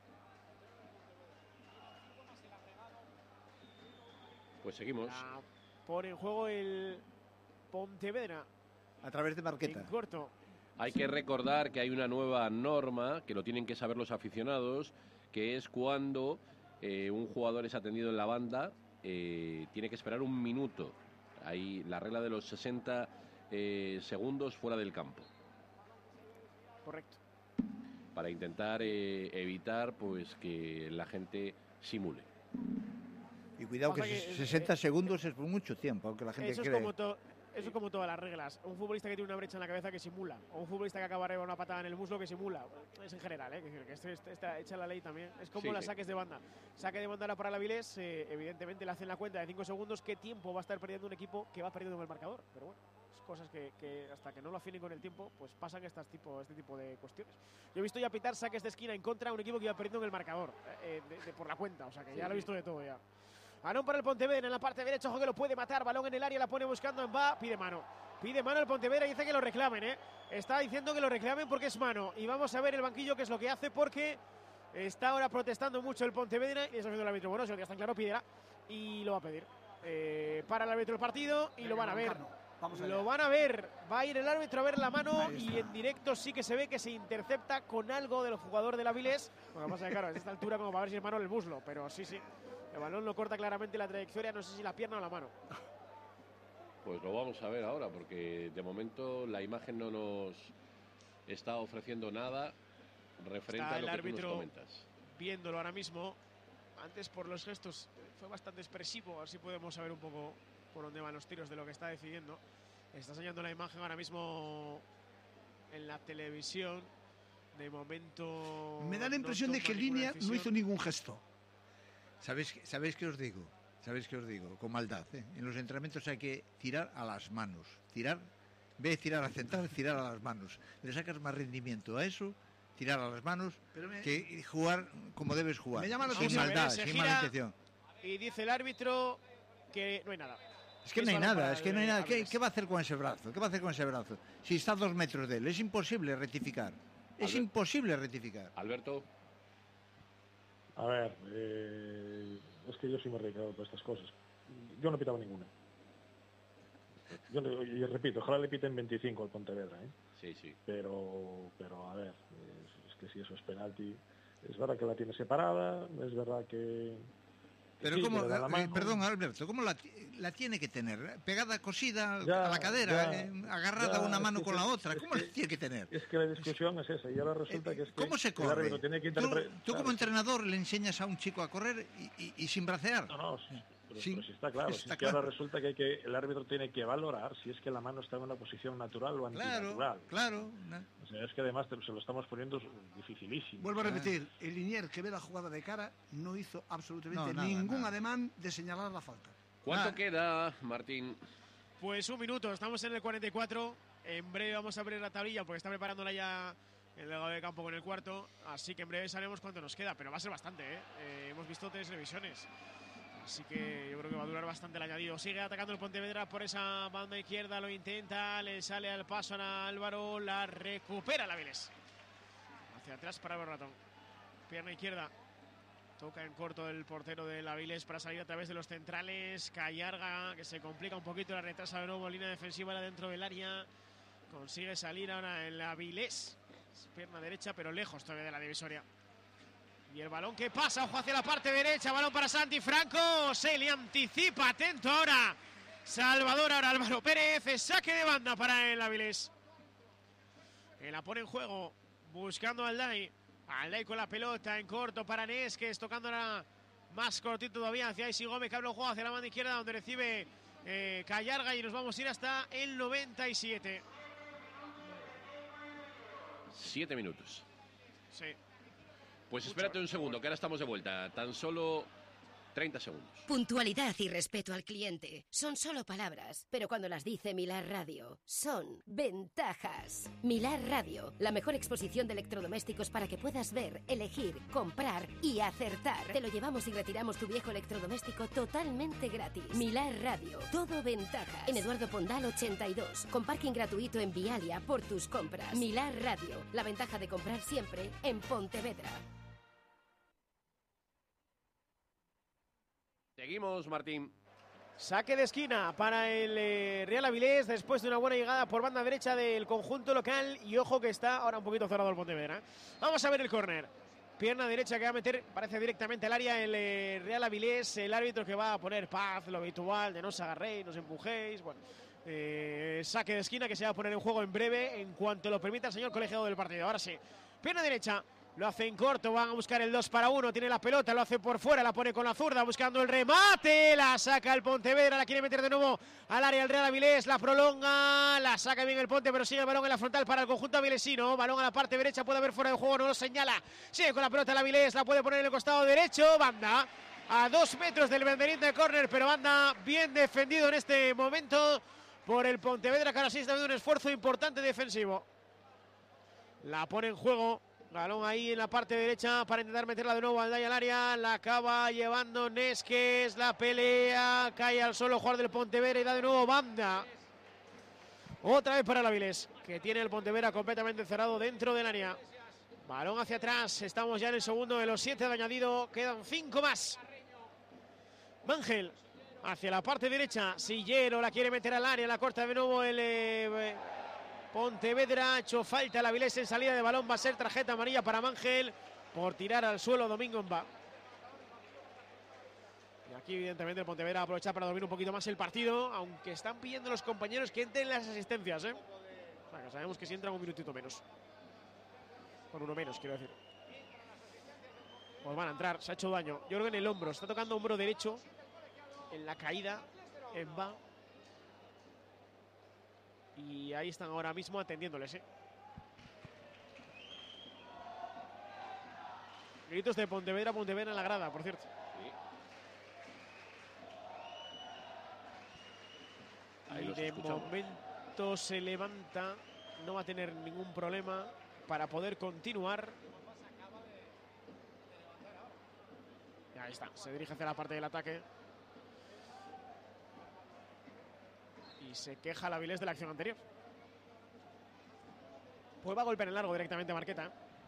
Pues seguimos. La pone en juego el Pontevedra. A través de Marqueta. En corto. Hay que recordar que hay una nueva norma, que lo tienen que saber los aficionados, que es cuando eh, un jugador es atendido en la banda, eh, tiene que esperar un minuto. Hay la regla de los sesenta eh, segundos fuera del campo. Correcto. Para intentar eh, evitar pues que la gente simule. Y cuidado que, Pasa que, sesenta eh, segundos es por mucho tiempo, aunque la gente Eso es, cree. como to- eso es como todas las reglas. Un futbolista que tiene una brecha en la cabeza que simula. O un futbolista que acaba de una patada en el muslo que simula. Es en general, ¿eh? Es decir, que esto está, está hecha la ley también. Es como Sí, las sí. saques de banda. Saque de banda ahora para el Avilés. Eh, evidentemente le hacen la cuenta de cinco segundos. ¿Qué tiempo va a estar perdiendo un equipo que va perdiendo en el marcador? Pero bueno, es cosas que, que hasta que no lo afinen con el tiempo, pues pasan estas tipo, este tipo de cuestiones. Yo he visto ya pitar saques de esquina en contra a un equipo que iba perdiendo en el marcador. Eh, de- de- por la cuenta, o sea que ya lo he visto de todo ya. Balón para el Pontevedra en la parte derecha, ojo que lo puede matar, balón en el área, la pone buscando en va, pide mano. Pide mano el Pontevedra y dice que lo reclamen, ¿eh? Está diciendo que lo reclamen porque es mano. Y vamos a ver el banquillo qué es lo que hace porque está ahora protestando mucho el Pontevedra y está haciendo el árbitro. Bueno, si lo que está claro, pidiera y lo va a pedir. Eh, para el árbitro el partido y lo van a ver. Vamos allá. Lo van a ver. Va a ir el árbitro a ver la mano Ahí está. y en directo sí que se ve que se intercepta con algo del jugador del Avilés. Lo que pasa es que, claro, a esta altura como para ver si es mano en el muslo, pero sí, sí. El balón lo corta claramente la trayectoria, no sé si la pierna o la mano. Pues lo vamos a ver ahora, porque de momento la imagen no nos está ofreciendo nada referente Está a lo el que tú nos árbitro comentas. viéndolo ahora mismo. Antes por los gestos fue bastante expresivo, así podemos saber un poco por dónde van los tiros de lo que está decidiendo. Está enseñando la imagen ahora mismo en la televisión. De momento Me da la no impresión de toma que ninguna Línea no decisión. hizo ningún gesto. ¿Sabéis, ¿Sabéis qué os digo? ¿Sabéis qué os digo? Con maldad, ¿eh? En los entrenamientos hay que tirar a las manos. Tirar, en vez de tirar a central, tirar a las manos. Le sacas más rendimiento a eso, tirar a las manos, Pero me- que jugar como debes jugar. Me llama la sin atención. maldad, Se sin gira. mala intención. Y dice el árbitro que no hay nada. Es que Es no hay balón nada, para es que el no hay nada. ¿Qué, Avilés. qué va a hacer con ese brazo? ¿Qué va a hacer con ese brazo? Si está a dos metros de él, es imposible rectificar. Es Albert- imposible rectificar. Alberto, A ver, eh, es que yo sí me he recreado por estas cosas. Yo no pitaba ninguna. Yo, no- y repito, ojalá le piten veinticinco al Pontevedra, ¿eh? sí, sí. pero pero a ver, es, es que si eso es penalti, es verdad que la tiene separada, es verdad que... que Pero sí, cómo, que le da la eh, mano. perdón Alberto, ¿cómo la, ti- la tiene que tener? ¿Pegada, cosida Ya, a la cadera, ya, eh, agarrada ya, una es mano que con sí, la otra? es ¿Cómo que- la tiene que tener? Es que la discusión es esa, y ahora resulta que es que ¿Cómo se el corre? árbitro tiene que Tú, interpretar... tú como entrenador le enseñas a un chico a correr y, y- y sin bracear. No, no, sí, pero, Sí, pero sí está claro. está si es que claro. ahora resulta que, hay que el árbitro tiene que valorar si es que la mano está en una posición natural o Claro, antinatural. claro. ¿no? O sea, es que además te- se lo estamos poniendo dificilísimo. Vuelvo a repetir, el Linier que ve la jugada de cara no hizo absolutamente No, nada, ningún nada. ademán de señalar la falta. ¿Cuánto Ah. queda, Martín? Pues un minuto, estamos en el cuarenta y cuatro. En breve vamos a abrir la tablilla porque está preparándola ya el delegado de campo con el cuarto. Así que en breve sabremos cuánto nos queda, pero va a ser bastante, ¿eh? Eh, hemos visto tres revisiones. Así que yo creo que va a durar bastante el añadido. Sigue atacando el Pontevedra por esa banda izquierda, lo intenta, le sale al paso a Álvaro, la recupera la Avilés. Hacia atrás para el ratón. Pierna izquierda. Toca en corto el portero del Avilés para salir a través de los centrales. Callarga, que se complica un poquito, la retrasa de nuevo, línea defensiva dentro del área. Consigue salir ahora el Avilés. Pierna derecha, pero lejos todavía de la divisoria. Y el balón que pasa, ojo hacia la parte derecha, balón para Santi Franco. Se le anticipa, atento ahora Salvador, ahora Álvaro Pérez. Saque de banda para el Avilés. Que la pone en juego, buscando a Alday. Alday con la pelota en corto para Nesques, tocando ahora más cortito todavía hacia Isi Gómez, que abre el juego hacia la banda izquierda, donde recibe eh, Callarga, y nos vamos a ir hasta el noventa y siete. Siete minutos. Sí. Pues espérate un segundo, que ahora estamos de vuelta. Tan solo treinta segundos. Puntualidad y respeto al cliente son solo palabras, pero cuando las dice Milar Radio, son ventajas. Milar Radio, la mejor exposición de electrodomésticos para que puedas ver, elegir, comprar y acertar. Te lo llevamos y retiramos tu viejo electrodoméstico totalmente gratis. Milar Radio, todo ventajas. En Eduardo Pondal ochenta y dos, con parking gratuito en Vialia por tus compras. Milar Radio, la ventaja de comprar siempre en Pontevedra. Seguimos, Martín. Saque de esquina para el eh, Real Avilés después de una buena llegada por banda derecha del conjunto local. Y ojo que está ahora un poquito cerrado el Pontevedra, ¿eh? Vamos a ver el córner. Pierna derecha que va a meter, parece directamente al área el eh, Real Avilés. El árbitro que va a poner paz, lo habitual, de no os agarréis, no os empujéis. Bueno, eh, saque de esquina que se va a poner en juego en breve, en cuanto lo permita el señor colegiado del partido. Ahora sí, pierna derecha. Lo hace en corto, van a buscar el dos para uno, tiene la pelota, lo hace por fuera, la pone con la zurda, buscando el remate, la saca el Pontevedra, la quiere meter de nuevo al área el Real Avilés, la prolonga, la saca bien el Ponte, pero sigue el balón en la frontal para el conjunto avilesino, balón a la parte derecha, puede haber fuera de juego, no lo señala, sigue con la pelota el Avilés, la puede poner en el costado derecho, banda, a dos metros del banderín de córner, pero banda bien defendido en este momento por el Pontevedra, que ahora sí está haciendo un esfuerzo importante defensivo. La pone en juego. Balón ahí en la parte derecha para intentar meterla de nuevo al Alday al área. La acaba llevando Nesques. La pelea. Cae al suelo jugador del Pontevedra y da de nuevo banda. Otra vez para el Avilés, que tiene el Pontevedra completamente cerrado dentro del área. Balón hacia atrás. Estamos ya en el segundo de los siete de añadido. Quedan cinco más. Mangel hacia la parte derecha. Sillero la quiere meter al área. La corta de nuevo el... Eh, Pontevedra, ha hecho falta el Avilés en salida de balón, va a ser tarjeta amarilla para Mangel por tirar al suelo Domingo Mba. Y aquí evidentemente el Pontevedra aprovecha para dormir un poquito más el partido, aunque están pidiendo los compañeros que entren las asistencias, ¿eh? O sea, que sabemos que si entran un minutito menos. Con uno menos, quiero decir. Pues van a entrar, se ha hecho daño. Yo creo que en el hombro, está tocando hombro derecho, en la caída, Mba. Y ahí están ahora mismo atendiéndoles, ¿eh? Gritos de Pontevedra, Pontevedra en la grada, por cierto. Sí. Y de momento se levanta, no va a tener ningún problema para poder continuar. Y ahí está, se dirige hacia la parte del ataque. Y se queja el Avilés de la acción anterior. Pues va a golpear en largo directamente Marqueta.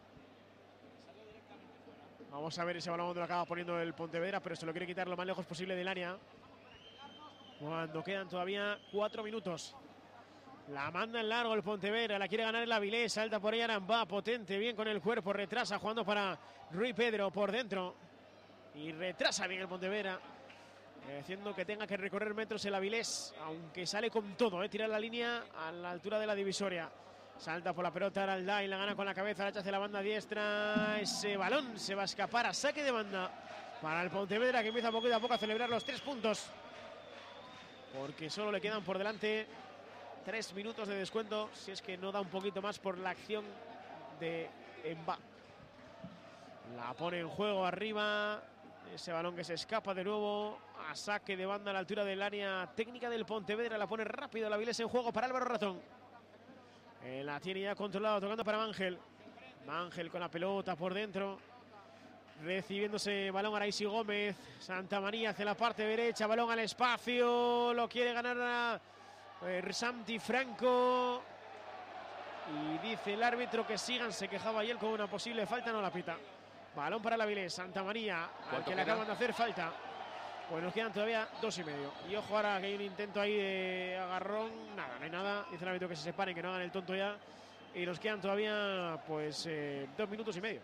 Vamos a ver ese balón donde lo acaba poniendo el Pontevedra, pero se lo quiere quitar lo más lejos posible del área. Cuando quedan todavía cuatro minutos. La manda en largo el Pontevedra, la quiere ganar el Avilés. Salta por ella Arambá, potente, bien con el cuerpo. Retrasa jugando para Rui Pedro por dentro. Y retrasa bien el Pontevedra, haciendo que tenga que recorrer metros el Avilés, aunque sale con todo, ¿eh? Tira la línea a la altura de la divisoria. Salta por la pelota Alday, la gana con la cabeza, la echa hacia la banda diestra. Ese balón se va a escapar a saque de banda para el Pontevedra, que empieza poquito a poco a celebrar los tres puntos. Porque solo le quedan por delante tres minutos de descuento, si es que no da un poquito más por la acción de Mba. La pone en juego arriba. Ese balón que se escapa de nuevo a saque de banda a la altura del área técnica del Pontevedra. La pone rápido la Avilés en juego para Álvaro Razón. Eh, la tiene ya controlado, tocando para Mangel. Mangel con la pelota por dentro. Recibiéndose balón a Isi Gómez. Santa María hacia la parte derecha. Balón al espacio. Lo quiere ganar a eh, Santi Franco. Y dice el árbitro que sigan. Se quejaba ayer con una posible falta, no la pita. Balón para el Avilés, Santa María, al que le acaban de hacer falta. Pues nos quedan todavía dos y medio. Y ojo ahora que hay un intento ahí de agarrón. Nada, no hay nada. Dice el árbitro que se separen, que no hagan el tonto ya. Y nos quedan todavía pues eh, dos minutos y medio.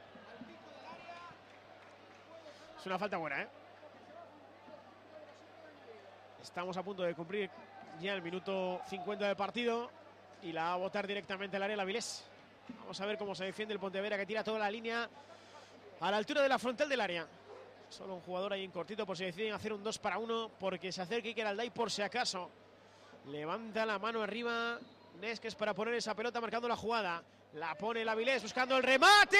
Es una falta buena, ¿eh? Estamos a punto de cumplir ya el minuto cincuenta del partido. Y la va a botar directamente al área el Avilés. Vamos a ver cómo se defiende el Pontevedra, que tira toda la línea a la altura de la frontal del área. Solo un jugador ahí en cortito por si deciden hacer un dos para uno, porque se acerca Iker Alday por si acaso. Levanta la mano arriba Neskes para poner esa pelota marcando la jugada. La pone el Avilés buscando el remate.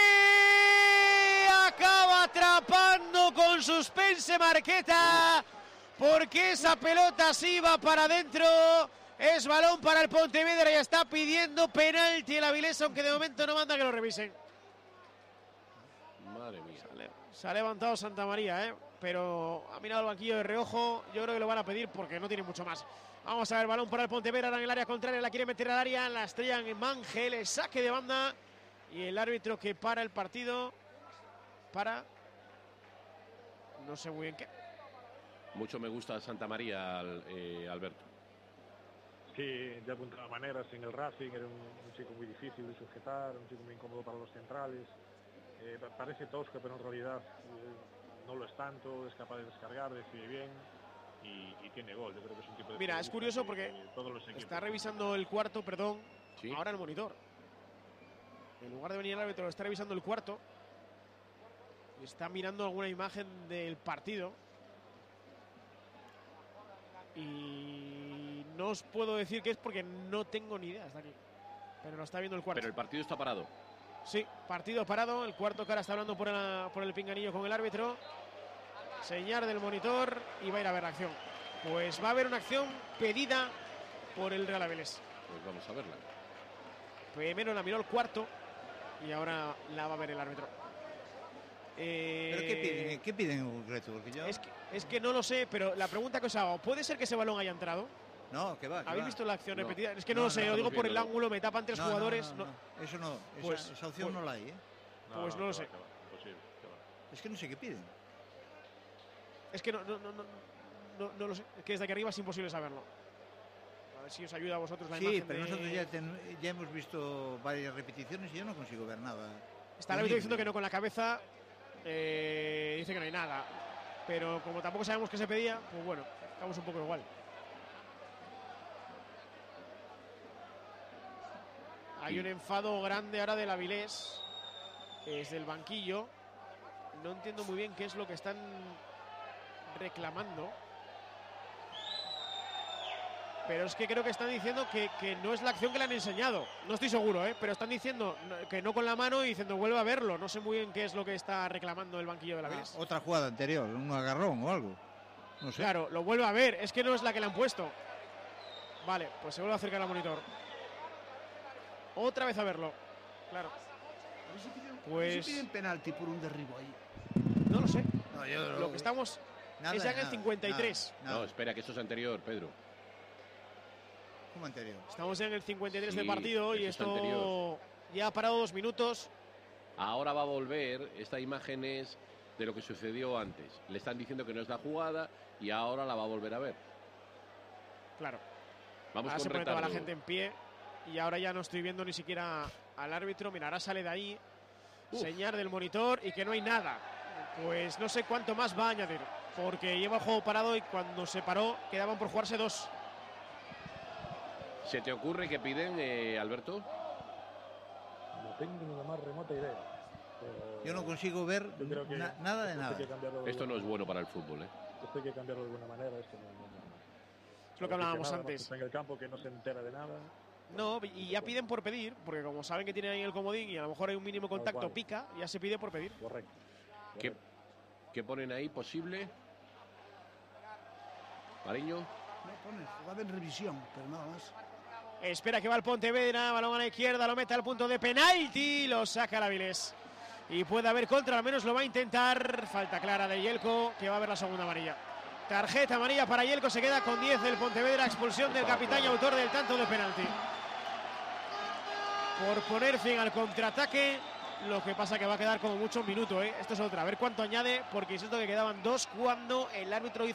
Acaba atrapando con suspense Marqueta, porque esa pelota sí iba para adentro. Es balón para el Pontevedra y está pidiendo penalti el Avilés, aunque de momento no manda que lo revisen. Madre mía. Sale, se ha levantado Santa María, ¿eh? Pero ha mirado el banquillo de reojo. Yo creo que lo van a pedir porque no tiene mucho más. Vamos a ver, balón para el Pontevedra, ahora en el área contraria, la quiere meter al área, la estrellan en Mangel, el saque de banda. Y el árbitro que para el partido, para... no sé muy bien qué. Mucho me gusta Santa María, eh, Alberto. Sí, de alguna manera, sin el Racing, era un, un chico muy difícil de sujetar, un chico muy incómodo para los centrales. Eh, parece tosco, pero en realidad eh, no lo es tanto, es capaz de descargar, decide bien y, y tiene gol. Yo creo que es un tipo de... Mira, es curioso porque todos los está revisando el cuarto, perdón, ¿sí? Ahora el monitor. En lugar de venir el árbitro, lo está revisando el cuarto. Está mirando alguna imagen del partido. Y no os puedo decir qué es porque no tengo ni idea hasta aquí. Pero lo está viendo el cuarto. Pero el partido está parado. Sí, partido parado. El cuarto que ahora está hablando por el, por el pinganillo con el árbitro. Señal del monitor y va a ir a ver la acción. Pues va a haber una acción pedida por el Real Avilés. Pues vamos a verla. Primero la miró el cuarto y ahora la va a ver el árbitro. Eh, ¿Pero qué piden, qué piden en concreto? Porque yo... es, que, es que no lo sé, pero la pregunta que os hago, ¿puede ser que ese balón haya entrado? No, que va. Que ¿Habéis va. visto la acción no. repetida? Es que no, no lo sé, no lo digo por el viéndolo. ángulo, me tapan tres no, jugadores. No, no, no. no. Eso no, esa, pues, esa opción pues, no la hay, ¿eh? No, pues no, no lo sé. Va, va, posible, va. Es que no sé qué piden. Es que no, no, no, no, no, no lo sé. Es que desde aquí arriba es imposible saberlo. A ver si os ayuda a vosotros la sí, imagen. pero de... nosotros ya, ten, ya hemos visto varias repeticiones y yo no consigo ver nada. Está el árbitro diciendo que no con la cabeza. Eh, dice que no hay nada. Pero como tampoco sabemos qué se pedía, pues bueno, estamos un poco igual. Hay un enfado grande ahora del Avilés. Es del banquillo. No entiendo muy bien qué es lo que están reclamando. Pero es que creo que están diciendo que, que no es la acción que le han enseñado. No estoy seguro, ¿eh? Pero están diciendo que no con la mano y diciendo vuelve a verlo. No sé muy bien qué es lo que está reclamando el banquillo de la Avilés. Ah, otra jugada anterior, un agarrón o algo. No sé. Claro, lo vuelve a ver. Es que no es la que le han puesto. Vale, pues se vuelve a acercar al monitor. Otra vez a verlo. Claro. Pues... ¿Si piden penalti por un derribo ahí? No lo sé. No, yo lo... lo que estamos nada, es ya en el nada, cincuenta y tres. Nada, nada. No, espera, que eso es anterior, Pedro. ¿Cómo anterior? Estamos ya en el cincuenta y tres Sí, del partido y esto anterior. Ya ha parado dos minutos. Ahora va a volver. Esta imagen es de lo que sucedió antes. Le están diciendo que no es la jugada y ahora la va a volver a ver. Claro. Vamos ahora con se pone retardo. toda la gente en pie y ahora ya no estoy viendo ni siquiera al árbitro. Mira, ahora sale de ahí. Uf. Señal del monitor y que no hay nada. Pues no sé cuánto más va a añadir, porque lleva el juego parado y cuando se paró quedaban por jugarse dos. ¿Se te ocurre que piden, eh, Alberto? No tengo ni la más remota idea. Pero yo no consigo ver na nada de nada. Esto no es bueno para el fútbol, ¿eh? Esto hay que cambiarlo de alguna manera. Esto no, no, no. Es lo que hablábamos que nada, antes. Está en el campo que no se entera de nada. No, y ya piden por pedir, porque como saben que tienen ahí el comodín y a lo mejor hay un mínimo contacto, no, pica, ya se pide por pedir. Correcto. ¿Qué, ¿Qué ponen ahí? ¿Posible? ¿Mariño? No pone jugada en revisión, pero nada más. Espera que va el Pontevedra, balón a la izquierda, lo mete al punto de penalti, lo saca el Avilés. Y puede haber contra, al menos lo va a intentar. Falta clara de Yelko, que va a ver la segunda amarilla. Tarjeta amarilla para Yelko, se queda con diez del Pontevedra, expulsión del capitán y autor del tanto de penalti. Por poner fin al contraataque Lo que pasa que va a quedar como mucho un minuto, ¿eh? Esto es otra. A ver cuánto añade, porque es esto que quedaban dos cuando el árbitro hizo